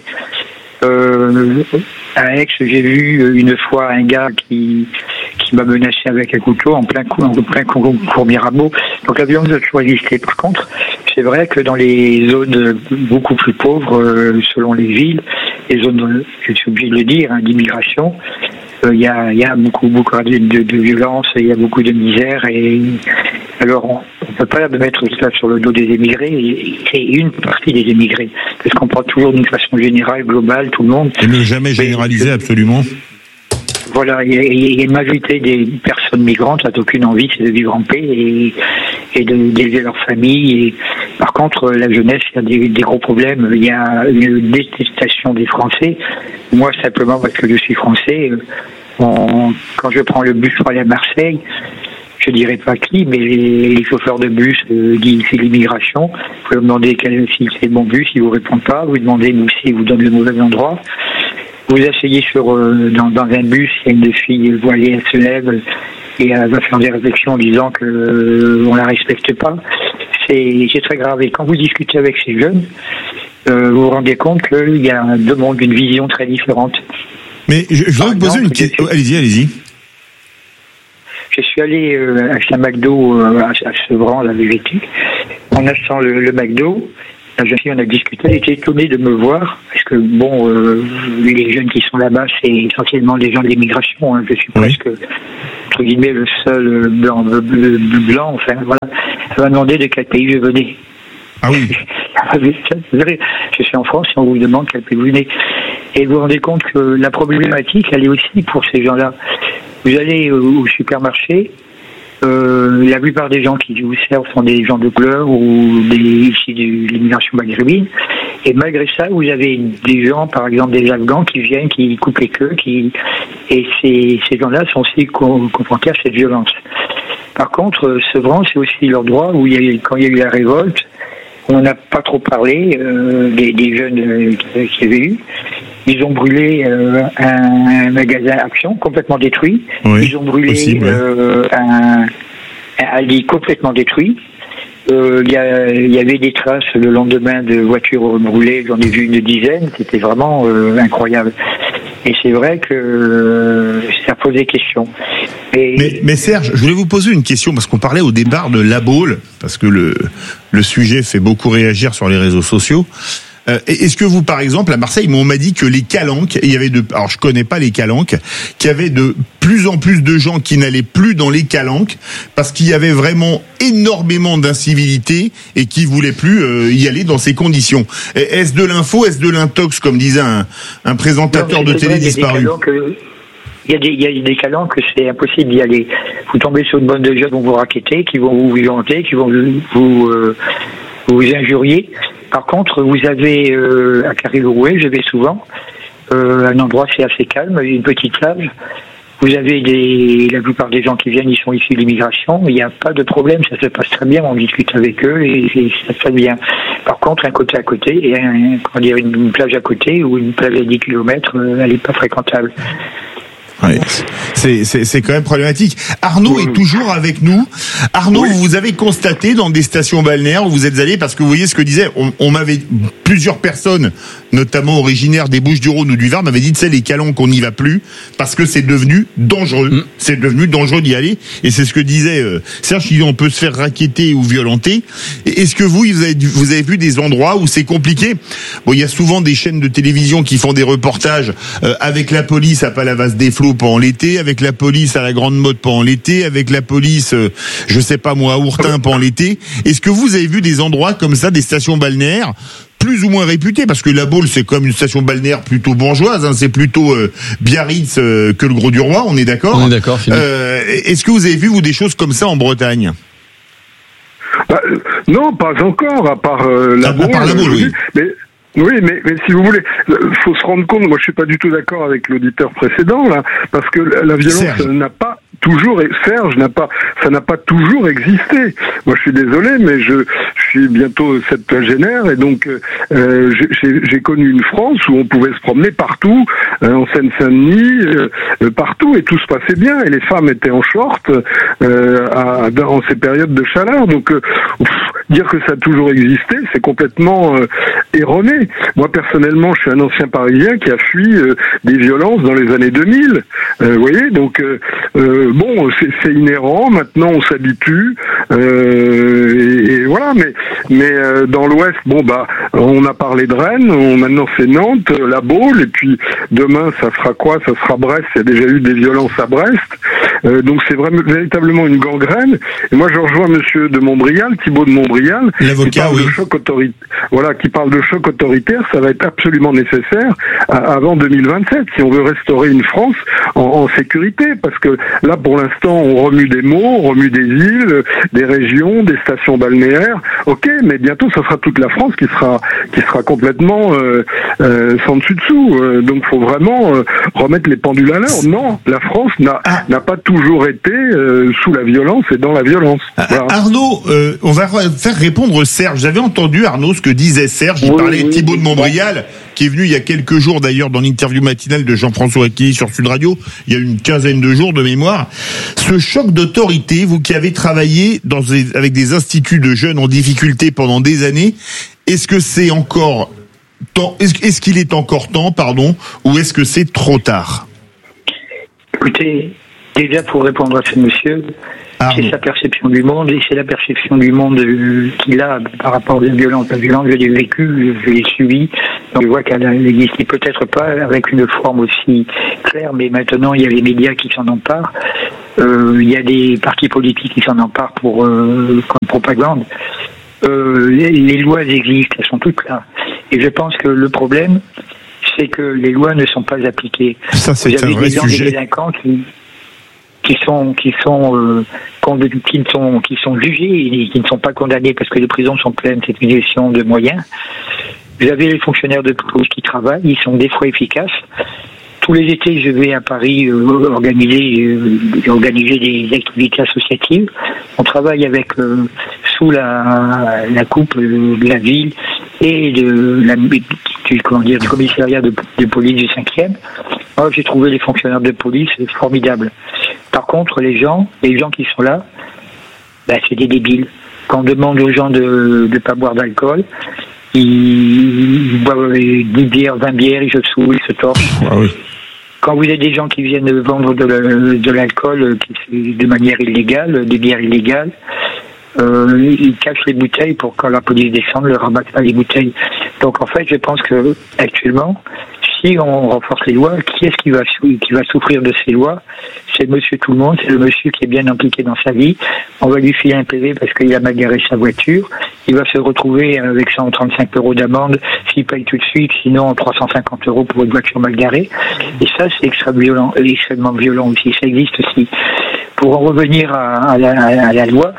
À Aix, j'ai vu une fois un gars qui m'a menacé avec un couteau en plein cours Mirabeau. Donc la violence a toujours existé. Par contre, c'est vrai que dans les zones beaucoup plus pauvres, selon les villes, les zones, je suis obligé de le dire, d'immigration, il y a beaucoup de violence, il y a beaucoup de misère. Et alors, on ne peut pas mettre ça sur le dos des émigrés. C'est une partie des émigrés, parce qu'on parle toujours d'une façon générale, globale, tout le monde. Et ne jamais généraliser, absolument. Voilà, il y a une majorité des personnes migrantes n'ont aucune envie, c'est de vivre en paix et d'élever leur famille. Et, par contre, la jeunesse, il y a des gros problèmes. Il y a une détestation des Français. Moi, simplement parce que je suis français, quand je prends le bus pour aller à Marseille, je dirais pas qui, mais les chauffeurs de bus disent c'est l'immigration. Vous leur demandez si c'est le bon bus, ils vous répondent pas. Vous demandez s'ils vous donnent le mauvais endroit. Vous asseyez dans un bus, il y a une fille voilée, elle se lève et elle va faire des réflexions en disant que on la respecte pas. C'est très grave. Et quand vous discutez avec ces jeunes, vous vous rendez compte qu'il y a deux mondes, une vision très différente. Mais je voudrais vous poser une question. Allez-y. Je suis allé acheter un McDo à Sevran, la VGT. En achetant le McDo, la jeune fille, on a discuté, elle était étonnée de me voir, parce que les jeunes qui sont là-bas, c'est essentiellement des gens de l'immigration. Je suis presque, entre guillemets, le seul blanc, enfin, voilà. Elle m'a demandé de quel pays je venais. Ah oui. Je suis en France et on vous demande quel pays vous venez. Et vous vous rendez compte que la problématique, elle est aussi pour ces gens-là. Vous allez au supermarché, la plupart des gens qui vous servent sont des gens de couleur ou issus de l'immigration maghrébine. Et malgré ça, vous avez des gens, par exemple des Afghans, qui viennent, qui coupent les queues, et ces gens-là sont aussi confrontés à cette violence. Par contre, Sevran, c'est aussi l'endroit où quand il y a eu la révolte, on n'a pas trop parlé des jeunes qu'il y avait eu. Ils ont brûlé un magasin Action complètement détruit. Oui, ils ont brûlé un Aldi complètement détruit. Il y avait des traces le lendemain de voitures brûlées, j'en ai vu une dizaine, c'était vraiment incroyable. Et c'est vrai que ça pose des questions. Mais Serge, je voulais vous poser une question, parce qu'on parlait au départ de La Baule, parce que le sujet fait beaucoup réagir sur les réseaux sociaux. Est-ce que vous, par exemple, à Marseille, on m'a dit que les calanques, alors je connais pas les calanques, qu'il y avait de plus en plus de gens qui n'allaient plus dans les calanques parce qu'il y avait vraiment énormément d'incivilité et qui voulaient plus y aller dans ces conditions. Est-ce de l'info, est-ce de l'intox, comme disait un présentateur de télé disparu? Il y a des calanques que c'est impossible d'y aller. Vous tombez sur une bande de jeunes qui vont vous raqueter, qui vont vous violenter, qui vont vous injurier. Par contre, vous avez à Carré-le-Rouet, je vais souvent, un endroit c'est assez calme, une petite plage. Vous avez la plupart des gens qui viennent, ils sont issus de l'immigration, il n'y a pas de problème, ça se passe très bien, on discute avec eux et ça se passe bien. Par contre, un côté à côté et une plage à côté ou une plage à 10 km, elle n'est pas fréquentable. Ouais, c'est quand même problématique. Arnaud est toujours avec nous. Arnaud, vous avez constaté dans des stations balnéaires où vous êtes allé, parce que vous voyez ce que disait, on m'avait, plusieurs personnes, notamment originaires des Bouches-du-Rhône ou du Var, m'avaient dit, tu sais, les calanques, on n'y va plus, parce que c'est devenu dangereux. C'est devenu dangereux d'y aller. Et c'est ce que disait Serge, on peut se faire raqueter ou violenter. Est-ce que vous avez vu des endroits où c'est compliqué? Bon, il y a souvent des chaînes de télévision qui font des reportages avec la police à Palavas-des-Flots pendant l'été, avec la police à la Grande Motte pendant l'été, avec la police, je sais pas moi, à Ourtin pendant l'été. Est-ce que vous avez vu des endroits comme ça, des stations balnéaires plus ou moins réputées? Parce que La Baule, c'est comme une station balnéaire plutôt bourgeoise, hein, c'est plutôt Biarritz que le Grau-du-Roi, on est d'accord? On est d'accord, Philippe. Est-ce que vous avez vu, vous, des choses comme ça en Bretagne? Non, pas encore, à part La Baule. À part La Baule, oui. Oui, mais si vous voulez, faut se rendre compte, moi je suis pas du tout d'accord avec l'auditeur précédent, là, parce que la violence n'a pas toujours, Serge ça n'a pas toujours existé. Moi je suis désolé, mais je suis bientôt septuagénaire et donc j'ai connu une France où on pouvait se promener partout, en Seine-Saint-Denis, partout, et tout se passait bien, et les femmes étaient en short en ces périodes de chaleur. Donc dire que ça a toujours existé, c'est complètement erroné. Moi personnellement, je suis un ancien Parisien qui a fui des violences dans les années 2000. Vous voyez, donc bon, c'est inhérent. Maintenant, on s'habitue et voilà. Mais dans l'Ouest, bon bah, on a parlé de Rennes. Maintenant, c'est Nantes, La Baule, et puis demain, ça sera quoi? Ça sera Brest. Il y a déjà eu des violences à Brest. Donc c'est vraiment véritablement une gangrène. Et moi, je rejoins Monsieur de Montbrial, Thibault de Montbrial, l'avocat, qui parle de choc autoritaire. Ça va être absolument nécessaire avant 2027 si on veut restaurer une France en sécurité, parce que là, pour l'instant, on remue des mots, on remue des îles, des régions, des stations balnéaires. Ok, mais bientôt, ça sera toute la France qui sera complètement sans dessus-dessous. Donc, faut vraiment remettre les pendules à l'heure. Non, la France n'a pas toujours été sous la violence et dans la violence. Voilà. Arnaud, on va faire répondre Serge. J'avais entendu, Arnaud, ce que disait Serge. Il parlait de Thibault de Montbrial, qui est venu il y a quelques jours d'ailleurs dans l'interview matinale de Jean-François Aquilly sur Sud Radio, il y a une quinzaine de jours de mémoire. Ce choc d'autorité, vous qui avez travaillé avec des instituts de jeunes en difficulté pendant des années, est-ce que c'est encore temps, est-ce qu'il est encore temps, ou est-ce que c'est trop Écoutez, déjà pour répondre à ce monsieur, c'est sa perception du monde, et c'est la perception du monde qu'il a par rapport à la violence. La violence, je l'ai vécue, je l'ai subie, donc je vois qu'elle n'existait peut-être pas avec une forme aussi claire, mais maintenant il y a les médias qui s'en emparent, il y a des partis politiques qui s'en emparent comme propagande. Les lois existent, elles sont toutes là. Et je pense que le problème, c'est que les lois ne sont pas appliquées. Ça, c'est un vrai sujet. Des délinquants qui sont jugés et qui ne sont pas condamnés parce que les prisons sont pleines, c'est une question de moyens. Vous avez les fonctionnaires de police qui travaillent, ils sont des fois efficaces. Tous les étés, je vais à Paris organiser des activités associatives. On travaille avec sous la coupe de la ville et du commissariat de police du 5e. Moi, j'ai trouvé les fonctionnaires de police formidables. Par contre, les gens qui sont là, c'est des débiles. Quand on demande aux gens de ne pas boire d'alcool, ils boivent 10 bières, 20 bières, ils se saoulent, ils se torchent. Ah oui. Quand vous avez des gens qui viennent vendre de l'alcool de manière illégale, des bières illégales, ils cachent les bouteilles pour quand la police descend, leur rabattent pas les bouteilles. Donc en fait, je pense que actuellement, si on renforce les lois, qui est-ce qui va souffrir de ces lois? C'est monsieur tout le monde, c'est le monsieur qui est bien impliqué dans sa vie. On va lui filer un PV parce qu'il a mal garé sa voiture. Il va se retrouver avec 135 € d'amende s'il paye tout de suite, sinon 350 € pour une voiture mal garée. Et ça, c'est extrêmement violent aussi. Ça existe aussi. Pour en revenir à la loi,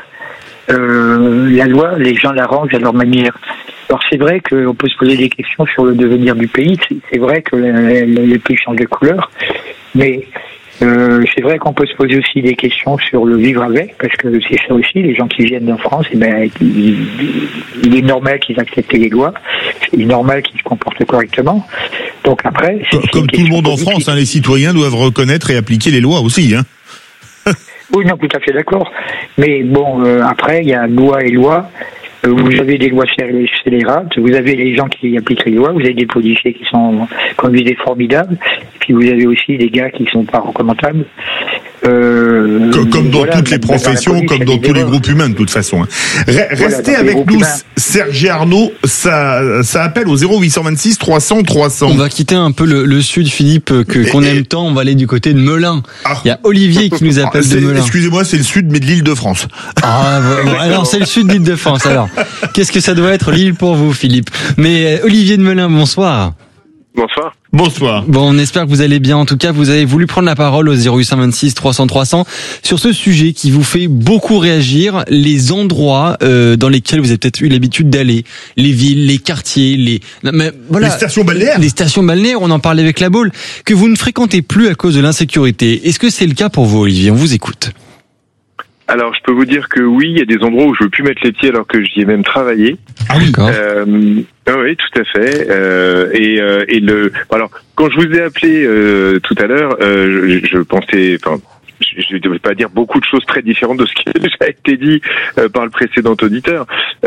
les gens l'arrangent à leur manière. Alors c'est vrai qu'on peut se poser des questions sur le devenir du pays. C'est vrai que le pays change de couleur, mais c'est vrai qu'on peut se poser aussi des questions sur le vivre avec, parce que c'est ça aussi, les gens qui viennent en France, il est normal qu'ils acceptent les lois, il est normal qu'ils se comportent correctement. Donc après, comme tout le monde en France, les citoyens doivent reconnaître et appliquer les lois aussi. Oui, non, tout à fait d'accord. Mais bon, après, il y a loi et loi. Vous avez des lois scélérates, vous avez les gens qui appliquent les lois, vous avez des policiers qui conduisent des formidables, et puis vous avez aussi des gars qui sont pas recommandables. Comme dans toutes les professions, comme dans tous les groupes humains de toute façon. Restez avec nous, Serge et Arnaud, ça appelle au 0826 300 300. On va quitter un peu le sud, Philippe, qu'on aime tant, on va aller du côté de Melun. Il y a Olivier qui nous appelle de Melun. Excusez-moi, c'est le sud, mais de l'Île-de-France. Alors c'est le sud de l'Île-de-France, alors. Qu'est-ce que ça doit être l'île pour vous, Philippe? Mais Olivier de Melun, bonsoir. Bonsoir. Bonsoir. Bon, on espère que vous allez bien. En tout cas, vous avez voulu prendre la parole au 0826 300 300 sur ce sujet qui vous fait beaucoup réagir, les endroits dans lesquels vous avez peut-être eu l'habitude d'aller, les villes, les quartiers, les stations balnéaires. Les stations balnéaires, on en parlait avec la Baule, que vous ne fréquentez plus à cause de l'insécurité. Est-ce que c'est le cas pour vous, Olivier? On vous écoute. Alors, je peux vous dire que oui, il y a des endroits où je veux plus mettre les pieds alors que j'y ai même travaillé. Ah oui, d'accord. Oui, tout à fait. Alors, quand je vous ai appelé tout à l'heure, je pensais, je ne devais pas dire beaucoup de choses très différentes de ce qui a déjà été dit par le précédent auditeur.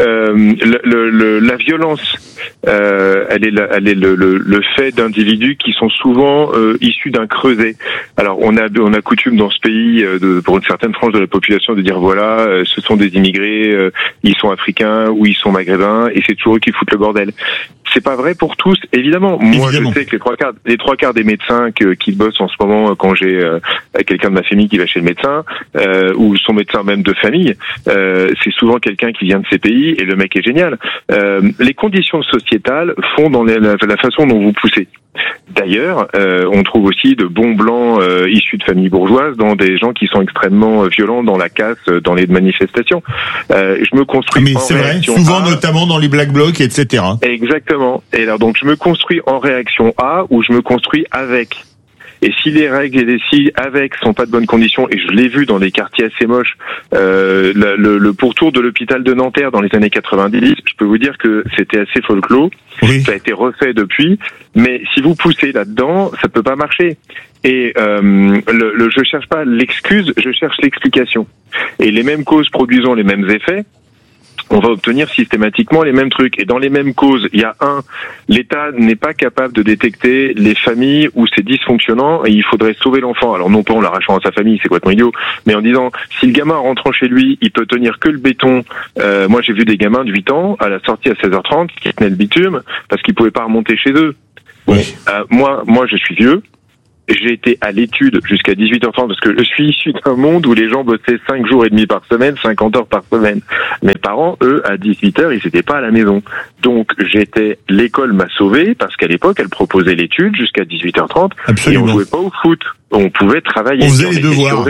La violence, elle est le fait d'individus qui sont souvent issus d'un creuset. Alors on a coutume dans ce pays, pour une certaine frange de la population, de dire voilà, ce sont des immigrés, ils sont africains ou ils sont maghrébins, et c'est toujours eux qui foutent le bordel. C'est pas vrai pour tous, évidemment. Moi, je sais que les trois quarts des médecins qui bossent en ce moment, quand j'ai quelqu'un de ma famille qui va chez le médecin, ou son médecin même de famille, c'est souvent quelqu'un qui vient de ces pays, et le mec est génial. Les conditions sociétales font dans la façon dont vous poussez. D'ailleurs, on trouve aussi de bons blancs issus de familles bourgeoises dans des gens qui sont extrêmement violents dans la casse, dans les manifestations. Je me construis en réaction souvent notamment dans les Black Blocs, etc. Exactement. Et alors donc je me construis en réaction A ou je me construis avec. Et si les règles et les si avec sont pas de bonnes conditions, et je l'ai vu dans des quartiers assez moches, le pourtour de l'hôpital de Nanterre dans les années 90, je peux vous dire que c'était assez folklore. Oui. Ça a été refait depuis, mais si vous poussez là-dedans, ça peut pas marcher. Et je cherche pas l'excuse, je cherche l'explication. Et les mêmes causes produisant les mêmes effets, on va obtenir systématiquement les mêmes trucs. Et dans les mêmes causes, il y a l'État n'est pas capable de détecter les familles où c'est dysfonctionnant et il faudrait sauver l'enfant. Alors non pas en l'arrachant à sa famille, c'est complètement idiot, mais en disant, si le gamin rentrant chez lui, il peut tenir que le béton. Moi j'ai vu des gamins de 8 ans, à la sortie à 16h30, qui tenaient le bitume parce qu'ils pouvaient pas remonter chez eux. Oui. Moi je suis vieux. J'ai été à l'étude jusqu'à 18h30 parce que je suis issu d'un monde où les gens bossaient 5 jours et demi par semaine, 50 heures par semaine. Mes parents, eux, à 18h, ils n'étaient pas à la maison. Donc, l'école m'a sauvé parce qu'à l'époque, elle proposait l'étude jusqu'à 18h30. Absolument. Et on jouait pas au foot. On pouvait travailler. On faisait les devoirs.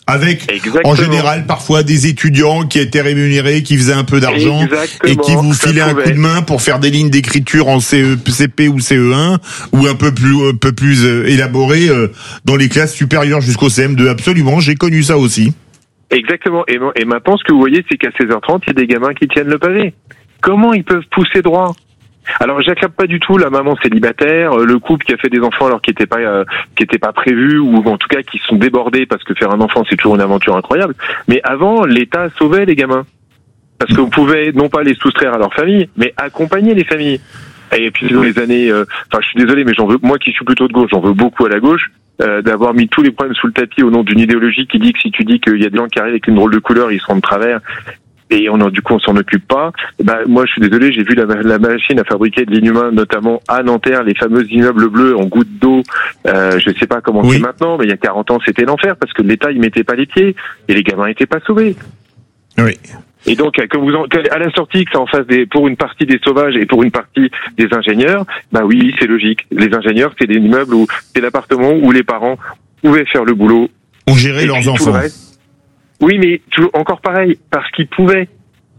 Avec, en général, parfois des étudiants qui étaient rémunérés, qui faisaient un peu d'argent et qui vous filaient un coup de main pour faire des lignes d'écriture en CP ou CE1 ou un peu plus élaborées dans les classes supérieures jusqu'au CM2. Absolument, j'ai connu ça aussi. Exactement. Et maintenant, ce que vous voyez, c'est qu'à 16h30, il y a des gamins qui tiennent le pavé. Comment ils peuvent pousser droit ? Alors, j'acclame pas du tout la maman célibataire, le couple qui a fait des enfants alors qui étaient pas prévus, ou en tout cas qui sont débordés parce que faire un enfant c'est toujours une aventure incroyable. Mais avant, l'État sauvait les gamins parce qu'on pouvait non pas les soustraire à leur famille, mais accompagner les familles. Et puis dans les années, je suis désolé, mais moi qui suis plutôt de gauche, j'en veux beaucoup à la gauche. D'avoir mis tous les problèmes sous le tapis au nom d'une idéologie qui dit que si tu dis qu'il y a des gens qui arrivent avec une drôle de couleur, ils seront de travers. Et du coup, on s'en occupe pas. Moi, je suis désolé, j'ai vu la machine à fabriquer de l'inhumain, notamment à Nanterre, les fameux immeubles bleus en gouttes d'eau. Je sais pas comment c'est maintenant, mais il y a 40 ans, c'était l'enfer parce que l'État, il mettait pas les pieds et les gamins étaient pas sauvés. Oui. Et donc, à la sortie, que ça en fasse pour une partie des sauvages et pour une partie des ingénieurs, oui, c'est logique. Les ingénieurs, c'est des immeubles où c'est l'appartement où les parents pouvaient faire le boulot. On gérait leurs enfants. Oui, mais toujours encore pareil, parce qu'ils pouvaient.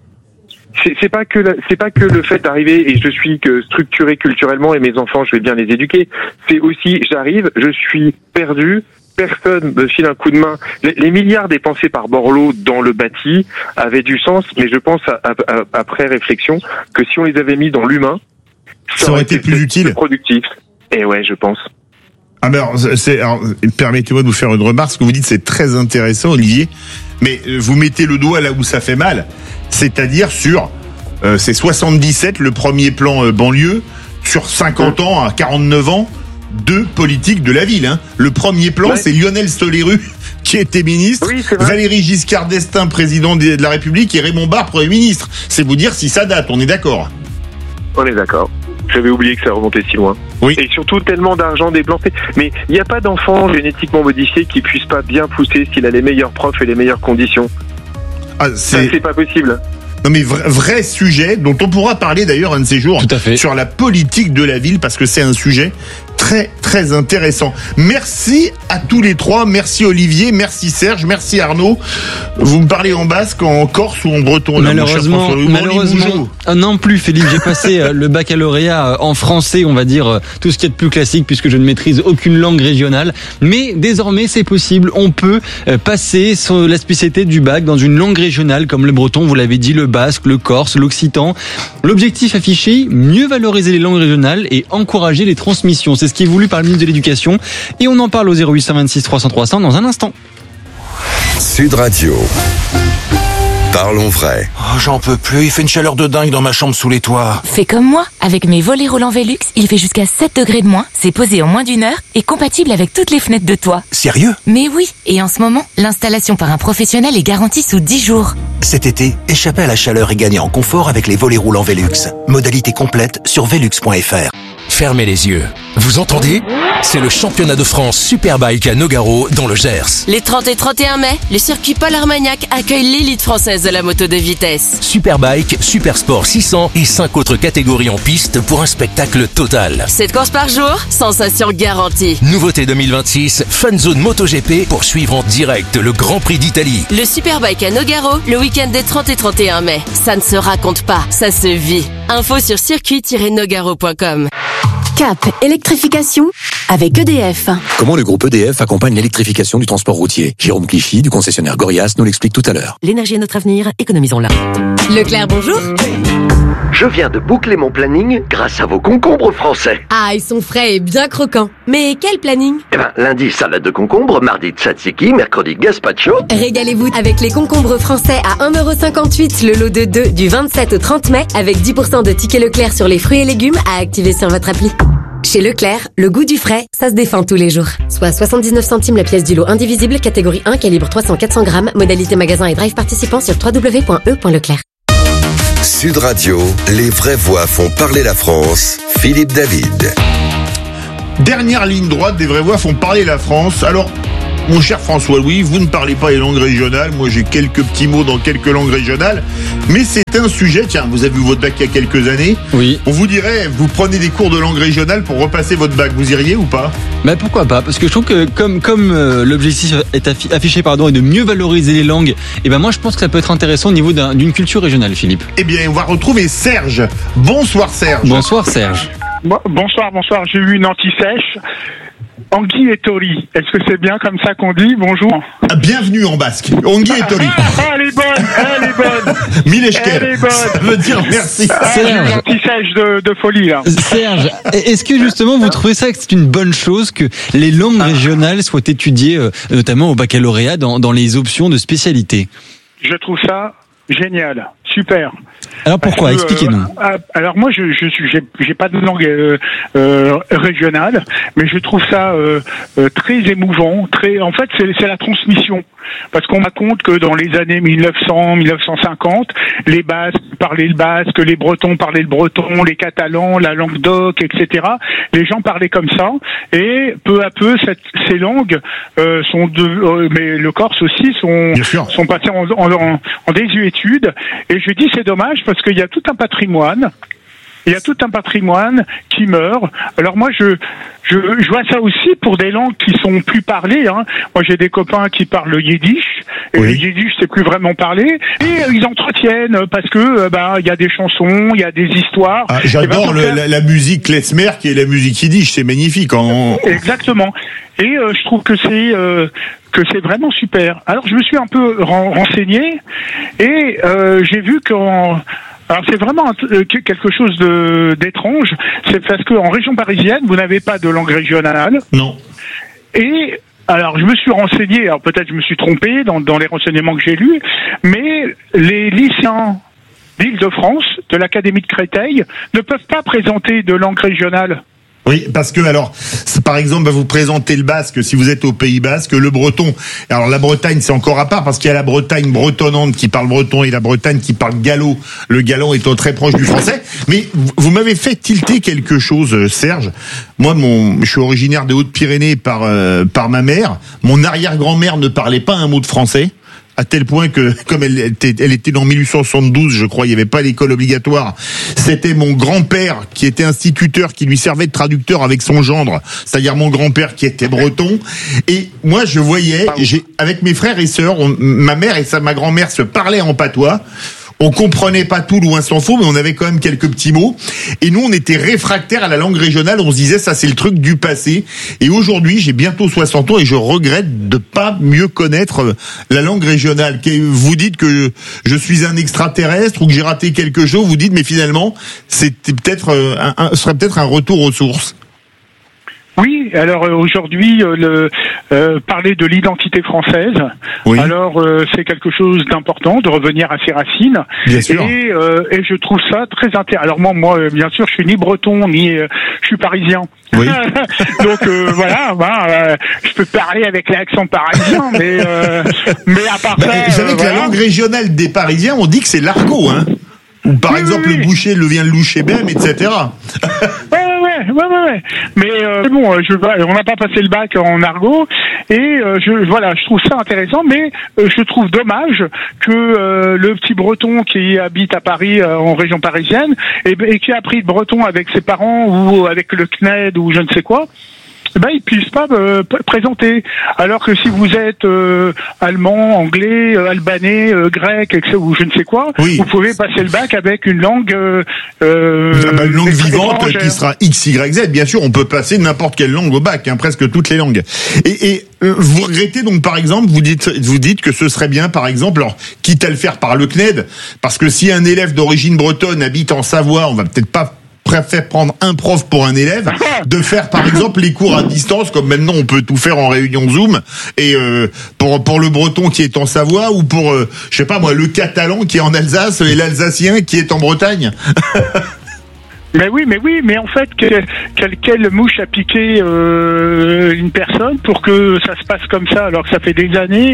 C'est pas que le fait d'arriver et je suis structuré culturellement et mes enfants, je vais bien les éduquer. C'est aussi, j'arrive, je suis perdu, personne me file un coup de main. Les milliards dépensés par Borloo dans le bâti avaient du sens, mais je pense après réflexion que si on les avait mis dans l'humain, ça aurait été plus utile, plus productif. Et ouais, je pense. Alors, permettez-moi de vous faire une remarque. Ce que vous dites, c'est très intéressant, Olivier. Mais vous mettez le doigt là où ça fait mal. C'est-à-dire sur, c'est 77, le premier plan banlieue, sur 50 ans à 49 ans de politique de la ville. Hein. Le premier plan, c'est Lionel Stoléru, qui était ministre, Valéry Giscard d'Estaing, président de la République, et Raymond Barre, Premier ministre. C'est vous dire si ça date, on est d'accord. On est d'accord. J'avais oublié que ça remontait si loin. Oui. Et surtout tellement d'argent déblancé. Mais il n'y a pas d'enfant génétiquement modifié qui puisse pas bien pousser s'il a les meilleurs profs et les meilleures conditions. Ça, c'est pas possible. Non mais vrai sujet dont on pourra parler d'ailleurs un de ces jours. Tout à fait. Sur la politique de la ville parce que c'est un sujet très très intéressant. Merci à tous les trois, merci Olivier, merci Serge, merci Arnaud. Vous me parlez en basque, en corse ou en breton? Malheureusement, non plus Philippe, j'ai passé le baccalauréat en français, on va dire tout ce qui est de plus classique puisque je ne maîtrise aucune langue régionale, mais désormais c'est possible, on peut passer sur la spécialité du bac dans une langue régionale comme le breton, vous l'avez dit, le basque, le corse, l'occitan. L'objectif affiché, mieux valoriser les langues régionales et encourager les transmissions. C'est ce qui est voulu par le ministre de l'Éducation et on en parle au 0826 300 300 dans un instant. Sud Radio. Parlons vrai. Oh, j'en peux plus, il fait une chaleur de dingue dans ma chambre sous les toits. Fais comme moi, avec mes volets roulants Velux, il fait jusqu'à 7 degrés de moins, c'est posé en moins d'1 heure et compatible avec toutes les fenêtres de toit. Sérieux? Mais oui, et en ce moment, l'installation par un professionnel est garantie sous 10 jours. Cet été, échappez à la chaleur et gagnez en confort avec les volets roulants Velux. Modalité complète sur velux.fr. Fermez les yeux. Vous entendez? C'est le championnat de France Superbike à Nogaro dans le Gers. Les 30 et 31 mai, le circuit Paul Armagnac accueille l'élite française de la moto de vitesse. Superbike, Supersport 600 et 5 autres catégories en piste pour un spectacle total. 7 courses par jour, sensation garantie. Nouveauté 2026, Fun Zone MotoGP pour suivre en direct le Grand Prix d'Italie. Le Superbike à Nogaro, le week-end des 30 et 31 mai. Ça ne se raconte pas, ça se vit. Info sur circuit-nogaro.com. Cap électrification avec EDF. Comment le groupe EDF accompagne l'électrification du transport routier? Jérôme Clichy, du concessionnaire Gorias, nous l'explique tout à l'heure. L'énergie est notre avenir, économisons-la. Leclerc, bonjour. Je viens de boucler mon planning grâce à vos concombres français. Ah, ils sont frais et bien croquants. Mais quel planning? Lundi, salade de concombre, mardi, tzatziki, mercredi, gazpacho. Régalez-vous avec les concombres français à 1,58€ le lot de 2 du 27 au 30 mai avec 10% de tickets Leclerc sur les fruits et légumes à activer sur votre appli. Chez Leclerc, le goût du frais, ça se défend tous les jours. Soit 79 centimes la pièce du lot indivisible, catégorie 1, calibre 300-400 grammes, modalité magasin et drive participant sur www.e.leclerc. Sud Radio, les vraies voix font parler la France. Philippe David. Dernière ligne droite des vraies voix font parler la France. Alors, mon cher François-Louis, vous ne parlez pas les langues régionales. Moi, j'ai quelques petits mots dans quelques langues régionales. Mais c'est un sujet, tiens, vous avez eu votre bac il y a quelques années. Oui. On vous dirait, vous prenez des cours de langue régionale pour repasser votre bac. Vous iriez ou pas? Mais pourquoi pas? Parce que je trouve que comme l'objectif est affiché est de mieux valoriser les langues, et ben moi je pense que ça peut être intéressant au niveau d'une culture régionale, Philippe. Eh bien, on va retrouver Serge. Bonsoir Serge. Bonsoir Serge. Bonsoir. J'ai eu une anti-sèche. Anguille et Tori. Est-ce que c'est bien comme ça qu'on dit? Bonjour. Bienvenue en basque. Anguille et Tori. Elle est bonne. Mileshker. Elle est bonne. Ça veut dire merci. J'ai eu une anti-sèche de folie, là. Serge, est-ce que justement vous trouvez ça que c'est une bonne chose que les langues régionales soient étudiées, notamment au baccalauréat, dans les options de spécialité? Je trouve ça génial. Super. Alors pourquoi? Expliquez-nous. Alors moi, j'ai pas de langue régionale, mais je trouve ça très émouvant. En fait, c'est la transmission, parce qu'on raconte que dans les années 1900-1950, les Basques parlaient le basque, les Bretons parlaient le breton, les Catalans, la Languedoc, etc. Les gens parlaient comme ça, et peu à peu, ces langues mais le Corse aussi sont passés en désuétude. Et je dis c'est dommage parce qu'il y a tout un patrimoine. Il y a tout un patrimoine qui meurt. Alors moi, je vois ça aussi pour des langues qui sont plus parlées. Hein. Moi, j'ai des copains qui parlent le yiddish, et le yiddish, c'est plus vraiment parlé. Et ils entretiennent parce que il y a des chansons, il y a des histoires. Ah, j'adore la musique klezmer qui est la musique yiddish, c'est magnifique. Exactement. Et je trouve que c'est vraiment super. Alors, je me suis un peu renseigné et j'ai vu alors c'est vraiment quelque chose d'étrange, c'est parce qu'en région parisienne, vous n'avez pas de langue régionale. Non. Et alors je me suis renseigné, alors peut-être je me suis trompé dans les renseignements que j'ai lus, mais les lycéens d'Île-de-France, de l'Académie de Créteil, ne peuvent pas présenter de langue régionale. Oui, parce que alors, par exemple, vous présentez le basque si vous êtes au Pays Basque, le breton. Alors la Bretagne, c'est encore à part parce qu'il y a la Bretagne bretonnante qui parle breton et la Bretagne qui parle gallo. Le gallo étant très proche du français. Mais vous m'avez fait tilter quelque chose, Serge. Moi, je suis originaire des Hautes-Pyrénées par ma mère. Mon arrière-grand-mère ne parlait pas un mot de français. À tel point que, comme elle était dans 1872, je crois, il n'y avait pas l'école obligatoire. C'était mon grand-père qui était instituteur, qui lui servait de traducteur avec son gendre, c'est-à-dire mon grand-père qui était breton. Et moi, je voyais, avec mes frères et sœurs, ma mère et ma grand-mère se parlaient en patois. On comprenait pas tout, loin s'en faut, mais on avait quand même quelques petits mots. Et nous, on était réfractaires à la langue régionale. On se disait, ça, c'est le truc du passé. Et aujourd'hui, j'ai bientôt 60 ans et je regrette de pas mieux connaître la langue régionale. Vous dites que je suis un extraterrestre ou que j'ai raté quelque chose. Vous dites, mais finalement, c'était peut-être serait peut-être un retour aux sources. Oui, alors aujourd'hui, parler de l'identité française, alors c'est quelque chose d'important, de revenir à ses racines. Bien sûr. Et je trouve ça très intéressant. Alors moi, bien sûr, je suis ni breton, ni je suis parisien. Oui. Donc voilà, je peux parler avec l'accent parisien, mais à part ça... Vous savez que la langue régionale des Parisiens, on dit que c'est l'argot, hein. Ou par exemple, le boucher vient le loucher bem, etc. Ouais. Mais bon, on n'a pas passé le bac en argot et je trouve ça intéressant, mais je trouve dommage que le petit breton qui habite à Paris, en région parisienne, et qui a appris le breton avec ses parents ou avec le CNED ou je ne sais quoi, ils puissent pas présenter. Alors que si vous êtes allemand, anglais, albanais, grec, ou je ne sais quoi, vous pouvez passer le bac avec une langue une langue vivante qui sera XYZ. Bien sûr, on peut passer n'importe quelle langue au bac, presque toutes les langues. Et vous regrettez donc, par exemple, vous dites que ce serait bien, par exemple, alors quitte à le faire par le CNED, parce que si un élève d'origine bretonne habite en Savoie, on va peut-être pas préfère prendre un prof pour un élève, de faire par exemple les cours à distance, comme maintenant on peut tout faire en réunion Zoom, et pour le breton qui est en Savoie, ou pour je sais pas moi, le catalan qui est en Alsace et l'alsacien qui est en Bretagne. Mais en fait, quelle mouche a piqué une personne pour que ça se passe comme ça, alors que ça fait des années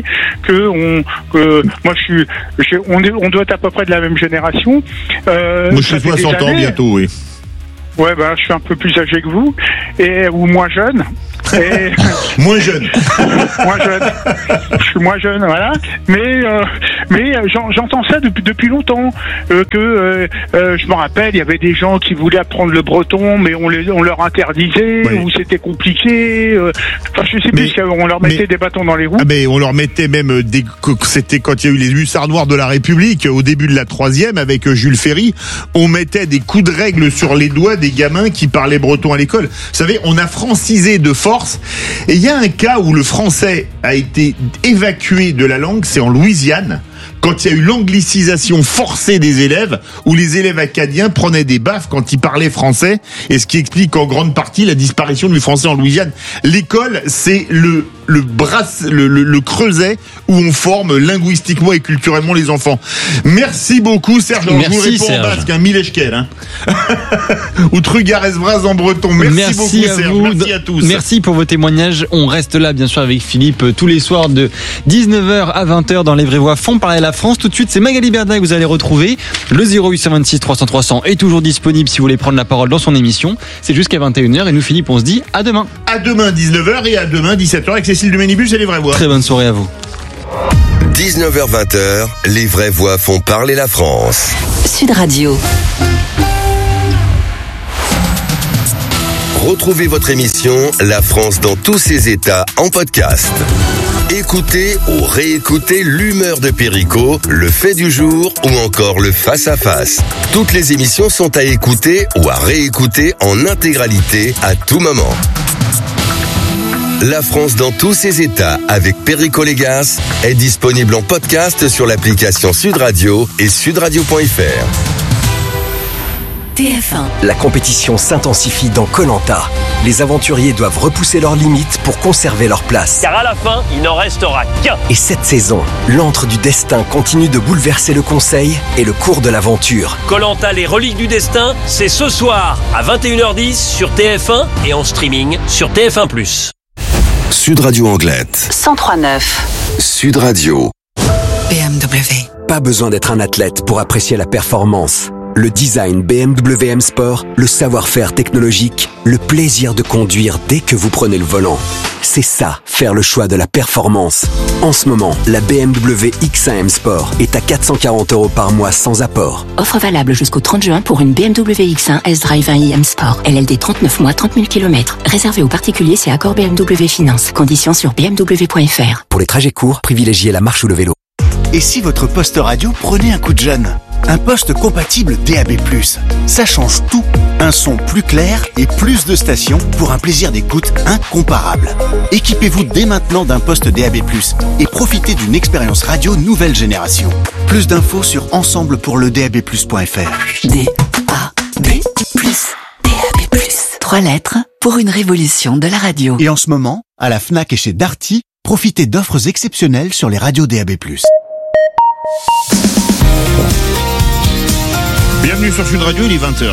on doit être à peu près de la même génération. Moi, je suis 60 ans bientôt, oui. Ouais, je suis un peu plus âgé que vous, ou moins jeune. Moins jeune. Je suis moins jeune, voilà. Mais j'entends ça depuis longtemps. Je me rappelle, il y avait des gens qui voulaient apprendre le breton, mais on leur interdisait, ou c'était compliqué. Je sais plus, on leur mettait des bâtons dans les roues. On leur mettait même c'était quand il y a eu les hussards noirs de la République, au début de la 3e, avec Jules Ferry, on mettait des coups de règle sur les doigts des gamins qui parlaient breton à l'école. Vous savez, on a francisé de force. Et il y a un cas où le français a été évacué de la langue, c'est en Louisiane, quand il y a eu l'anglicisation forcée des élèves, où les élèves acadiens prenaient des baffes quand ils parlaient français, et ce qui explique en grande partie la disparition du français en Louisiane. L'école, c'est le creuset où on forme linguistiquement et culturellement les enfants. Merci beaucoup, Serge. Alors, je vous réponds en basque, Mileshkel, ou Trugares-Vraz en breton. Merci beaucoup, Serge. Merci à tous. Merci pour vos témoignages. On reste là, bien sûr, avec Philippe tous les soirs de 19h à 20h dans Les Vraies Voix font parler la France. Tout de suite, c'est Magali Berda que vous allez retrouver. Le 0826 300 300 est toujours disponible si vous voulez prendre la parole dans son émission. C'est jusqu'à 21h et nous, Philippe, on se dit à demain. À demain 19h et à demain 17h avec Cécile de Ménibus et Les Vraies Voix. Très bonne soirée à vous. 19h-20h, Les Vraies Voix font parler la France. Sud Radio. Retrouvez votre émission La France dans tous ses états en podcast. Écoutez ou réécoutez l'humeur de Perico, le fait du jour ou encore le face-à-face. Toutes les émissions sont à écouter ou à réécouter en intégralité à tout moment. La France dans tous ses états avec Perico Légas est disponible en podcast sur l'application Sud Radio et sudradio.fr. TF1. La compétition s'intensifie dans Koh-Lanta. Les aventuriers doivent repousser leurs limites pour conserver leur place. Car à la fin, il n'en restera qu'un. Et cette saison, l'antre du destin continue de bouleverser le conseil et le cours de l'aventure. Koh-Lanta, les reliques du destin, c'est ce soir à 21h10 sur TF1 et en streaming sur TF1+. Sud Radio Anglette. 103.9. Sud Radio. BMW. Pas besoin d'être un athlète pour apprécier la performance. Le design BMW M Sport, le savoir-faire technologique, le plaisir de conduire dès que vous prenez le volant. C'est ça, faire le choix de la performance. En ce moment, la BMW X1 M Sport est à 440 € par mois sans apport. Offre valable jusqu'au 30 juin pour une BMW X1 S-Drive 1i M Sport. LLD 39 mois, 30 000 km. Réservé aux particuliers, c'est accord BMW Finance. Conditions sur bmw.fr. Pour les trajets courts, privilégiez la marche ou le vélo. Et si votre poste radio prenait un coup de jeune ? Un poste compatible DAB+. Ça change tout. Un son plus clair et plus de stations pour un plaisir d'écoute incomparable. Équipez-vous dès maintenant d'un poste DAB+, et profitez d'une expérience radio nouvelle génération. Plus d'infos sur ensemblepourledab+.fr. DAB+. 3 lettres pour une révolution de la radio. Et en ce moment, à la Fnac et chez Darty, profitez d'offres exceptionnelles sur les radios DAB+. Bienvenue sur Sud Radio, il est 20h.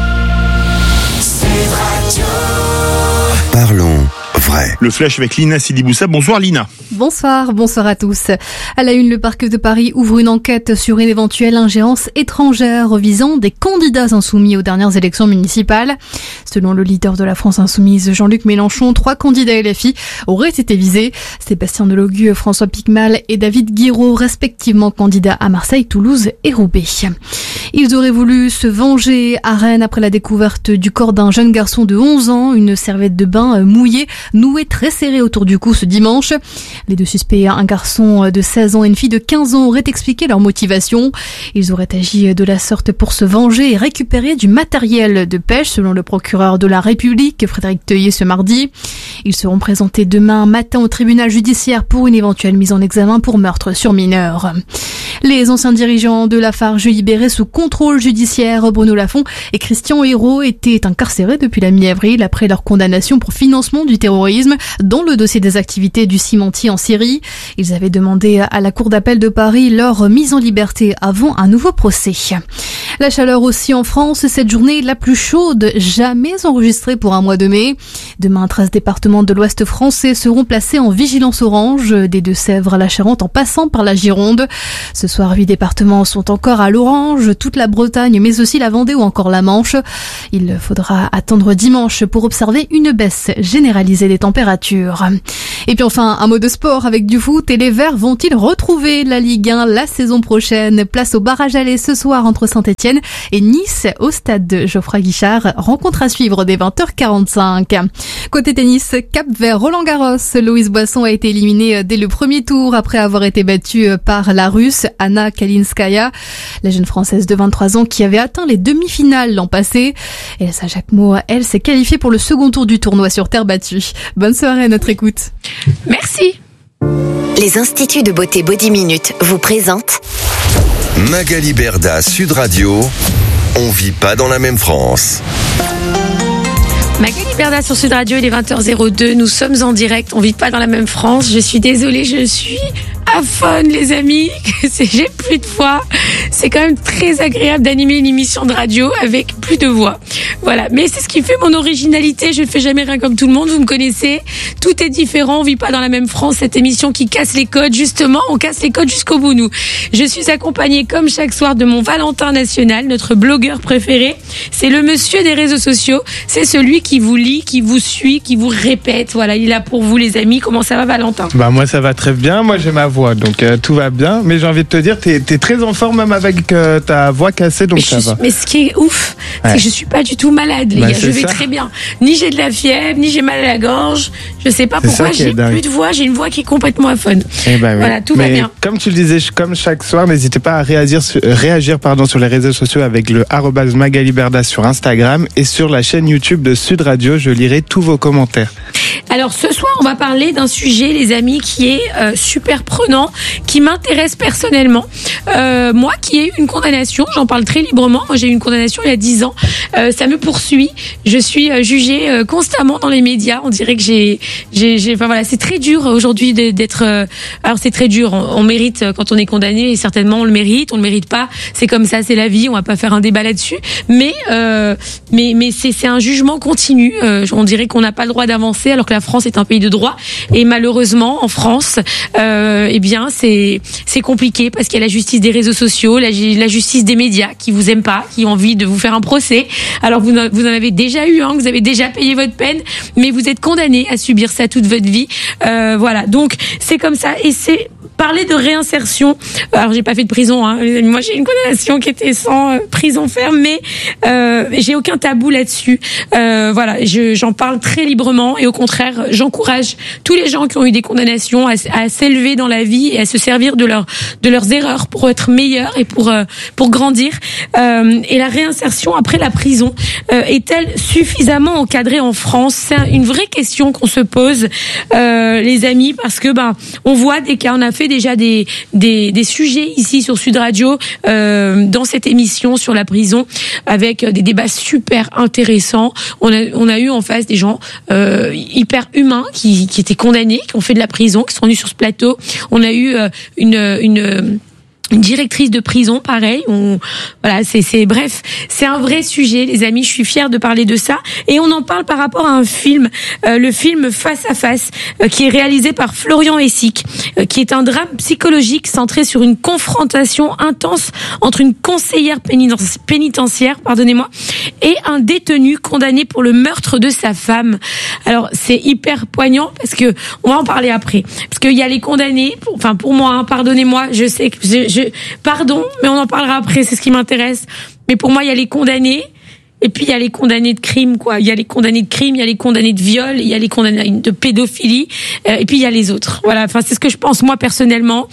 Parlons vrai. Le flash avec Lina Sidiboussa. Bonsoir Lina. Bonsoir à tous. À la une, le parquet de Paris ouvre une enquête sur une éventuelle ingérence étrangère visant des candidats insoumis aux dernières élections municipales. Selon le leader de la France insoumise, Jean-Luc Mélenchon, 3 candidats LFI auraient été visés. Sébastien Delogu, François Picmal et David Guiraud, respectivement candidats à Marseille, Toulouse et Roubaix. Ils auraient voulu se venger à Rennes après la découverte du corps d'un jeune garçon de 11 ans, une serviette de bain mouillée, nouée très serrée autour du cou ce dimanche. Les 2 suspects, un garçon de 16 ans et une fille de 15 ans, auraient expliqué leur motivation. Ils auraient agi de la sorte pour se venger et récupérer du matériel de pêche, selon le procureur de la République, Frédéric Teuillet, ce mardi. Ils seront présentés demain matin au tribunal judiciaire pour une éventuelle mise en examen pour meurtre sur mineur. Les anciens dirigeants de Lafarge libérés sous contrôle judiciaire, Bruno Lafont et Christian Hérault, étaient incarcérés depuis la mi-avril après leur condamnation pour financement du terrorisme dans le dossier des activités du cimentier en Syrie. Ils avaient demandé à la Cour d'appel de Paris leur mise en liberté avant un nouveau procès. La chaleur aussi en France, cette journée la plus chaude jamais enregistrée pour un mois de mai. Demain, 13 départements départements de l'Ouest français seront placés en vigilance orange, des Deux-Sèvres à la Charente en passant par la Gironde. Ce soir, 8 départements sont encore à l'orange, toute la Bretagne, mais aussi la Vendée ou encore la Manche. Il faudra attendre dimanche pour observer une baisse généralisée des températures. Et puis enfin, un mot de sport avec du foot. Et les Verts vont-ils retrouver la Ligue 1 la saison prochaine? Place au barrage aller ce soir entre Saint-Etienne et Nice au stade de Geoffroy Guichard. Rencontre à suivre dès 20h45. Côté tennis, Cap Vert Roland-Garros. Louise Boisson a été éliminée dès le premier tour après avoir été battue par la Russe Anna Kalinskaya. La jeune Française de 23 ans qui avait atteint les demi-finales l'an passé. Elsa Jacquemot, elle, s'est qualifiée pour le second tour du tournoi sur terre battue. Bonne soirée à notre écoute. Merci. Les instituts de beauté Body Minute vous présentent Magali Berda, Sud Radio. On vit pas dans la même France. Magali Berda sur Sud Radio, il est 20h02, nous sommes en direct, on vit pas dans la même France, je suis désolée, je suis à fond les amis, j'ai plus de voix, c'est quand même très agréable d'animer une émission de radio avec plus de voix, voilà, mais c'est ce qui fait mon originalité, je ne fais jamais rien comme tout le monde, vous me connaissez, tout est différent, on vit pas dans la même France, cette émission qui casse les codes, justement, on casse les codes jusqu'au bout nous. Je suis accompagnée comme chaque soir de mon Valentin National, notre blogueur préféré, c'est le monsieur des réseaux sociaux, c'est celui qui vous lit, qui vous suit, qui vous répète, voilà, il est là pour vous les amis, comment ça va Valentin? Moi ça va très bien, moi j'ai ma voix, donc tout va bien, mais j'ai envie de te dire, t'es très en forme même avec ta voix cassée, donc ça va. Mais ce qui est ouf, c'est que je suis pas du tout malade les gars, je vais très bien, ni j'ai de la fièvre, ni j'ai mal à la gorge, je sais pas pourquoi j'ai plus de voix, j'ai une voix qui est complètement à fun. Voilà, tout va bien. Comme tu le disais, comme chaque soir, n'hésitez pas à réagir sur les réseaux sociaux avec le @MagaliBerda sur Instagram et sur la chaîne YouTube de Sud Radio, je lirai tous vos commentaires. Alors ce soir, on va parler d'un sujet, les amis, qui est super prenant, qui m'intéresse personnellement. Moi, qui ai eu une condamnation, j'en parle très librement. Moi, j'ai eu une condamnation il y a 10 ans. Ça me poursuit. Je suis jugée constamment dans les médias. On dirait que enfin voilà, c'est très dur aujourd'hui d'être. Alors c'est très dur. On mérite quand on est condamné, et certainement on le mérite. On le mérite pas. C'est comme ça, c'est la vie. On va pas faire un débat là-dessus. Mais c'est un jugement continu. On dirait qu'on n'a pas le droit d'avancer, alors que la France est un pays de droit. Et malheureusement, en France, eh bien, c'est compliqué parce qu'il y a la justice des réseaux sociaux, la justice des médias qui vous aiment pas, qui ont envie de vous faire un procès. Alors vous en avez déjà eu, vous avez déjà payé votre peine, mais vous êtes condamné à subir ça toute votre vie. Voilà. Donc c'est comme ça. Et c'est parler de réinsertion. Alors j'ai pas fait de prison, les amis. Moi j'ai une condamnation qui était sans prison ferme, mais j'ai aucun tabou là-dessus. Voilà, j'en parle très librement et au contraire, j'encourage tous les gens qui ont eu des condamnations à s'élever dans la vie et à se servir de leurs erreurs pour être meilleurs et pour grandir. Et la réinsertion après la prison est-elle suffisamment encadrée en France? C'est une vraie question qu'on se pose, les amis, parce que on voit des cas, on a fait déjà des sujets ici sur Sud Radio dans cette émission sur la prison avec des débats super intéressants. On a eu en face des gens hyper humains qui étaient condamnés, qui ont fait de la prison, qui sont venus sur ce plateau. On a eu une directrice de prison, pareil. Voilà, bref, c'est un vrai sujet, les amis. Je suis fière de parler de ça. Et on en parle par rapport à un film, le film Face à Face, qui est réalisé par Florian Hessig, qui est un drame psychologique centré sur une confrontation intense entre une conseillère pénitentiaire, et un détenu condamné pour le meurtre de sa femme. Alors, c'est hyper poignant parce que on va en parler après. Parce qu'il y a les condamnés, pour moi, pardonnez-moi, je sais que pardon, mais on en parlera après, c'est ce qui m'intéresse. Mais pour moi, il y a les condamnés, et puis il y a les condamnés de crime, quoi. Il y a les condamnés de crime, il y a les condamnés de viol, il y a les condamnés de pédophilie, et puis il y a les autres. Voilà, c'est ce que je pense moi personnellement.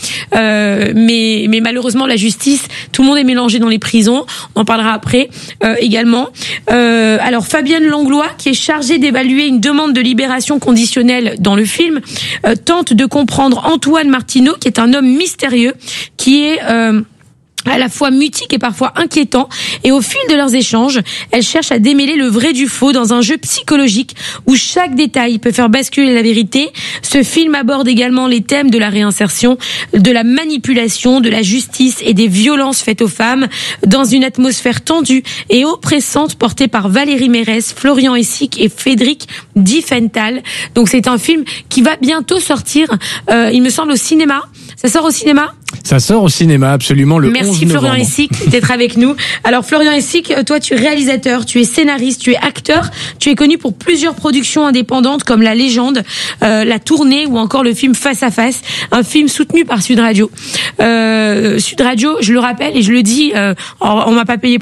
Mais malheureusement, la justice, tout le monde est mélangé dans les prisons. On en parlera après également. Alors Fabienne Langlois, qui est chargée d'évaluer une demande de libération conditionnelle dans le film, tente de comprendre Antoine Martineau, qui est un homme mystérieux, qui est à la fois mutique et parfois inquiétant, et au fil de leurs échanges, elles cherchent à démêler le vrai du faux dans un jeu psychologique où chaque détail peut faire basculer la vérité. Ce film aborde également les thèmes de la réinsertion, de la manipulation, de la justice et des violences faites aux femmes dans une atmosphère tendue et oppressante portée par Valérie Mérès, Florian Hessig et Frédéric Diffenthal. Donc c'est un film qui va bientôt sortir, il me semble, au cinéma. Ça sort au cinéma ? Ça sort au cinéma, absolument, le 11 novembre. Merci Florian Hessig d'être avec nous. Alors Florian Hessig, toi tu es réalisateur, tu es scénariste, tu es acteur, tu es connu pour plusieurs productions indépendantes comme La Légende, La Tournée ou encore le film Face à Face, un film soutenu par Sud Radio. Sud Radio, je le rappelle et je le dis, on m'a pas payé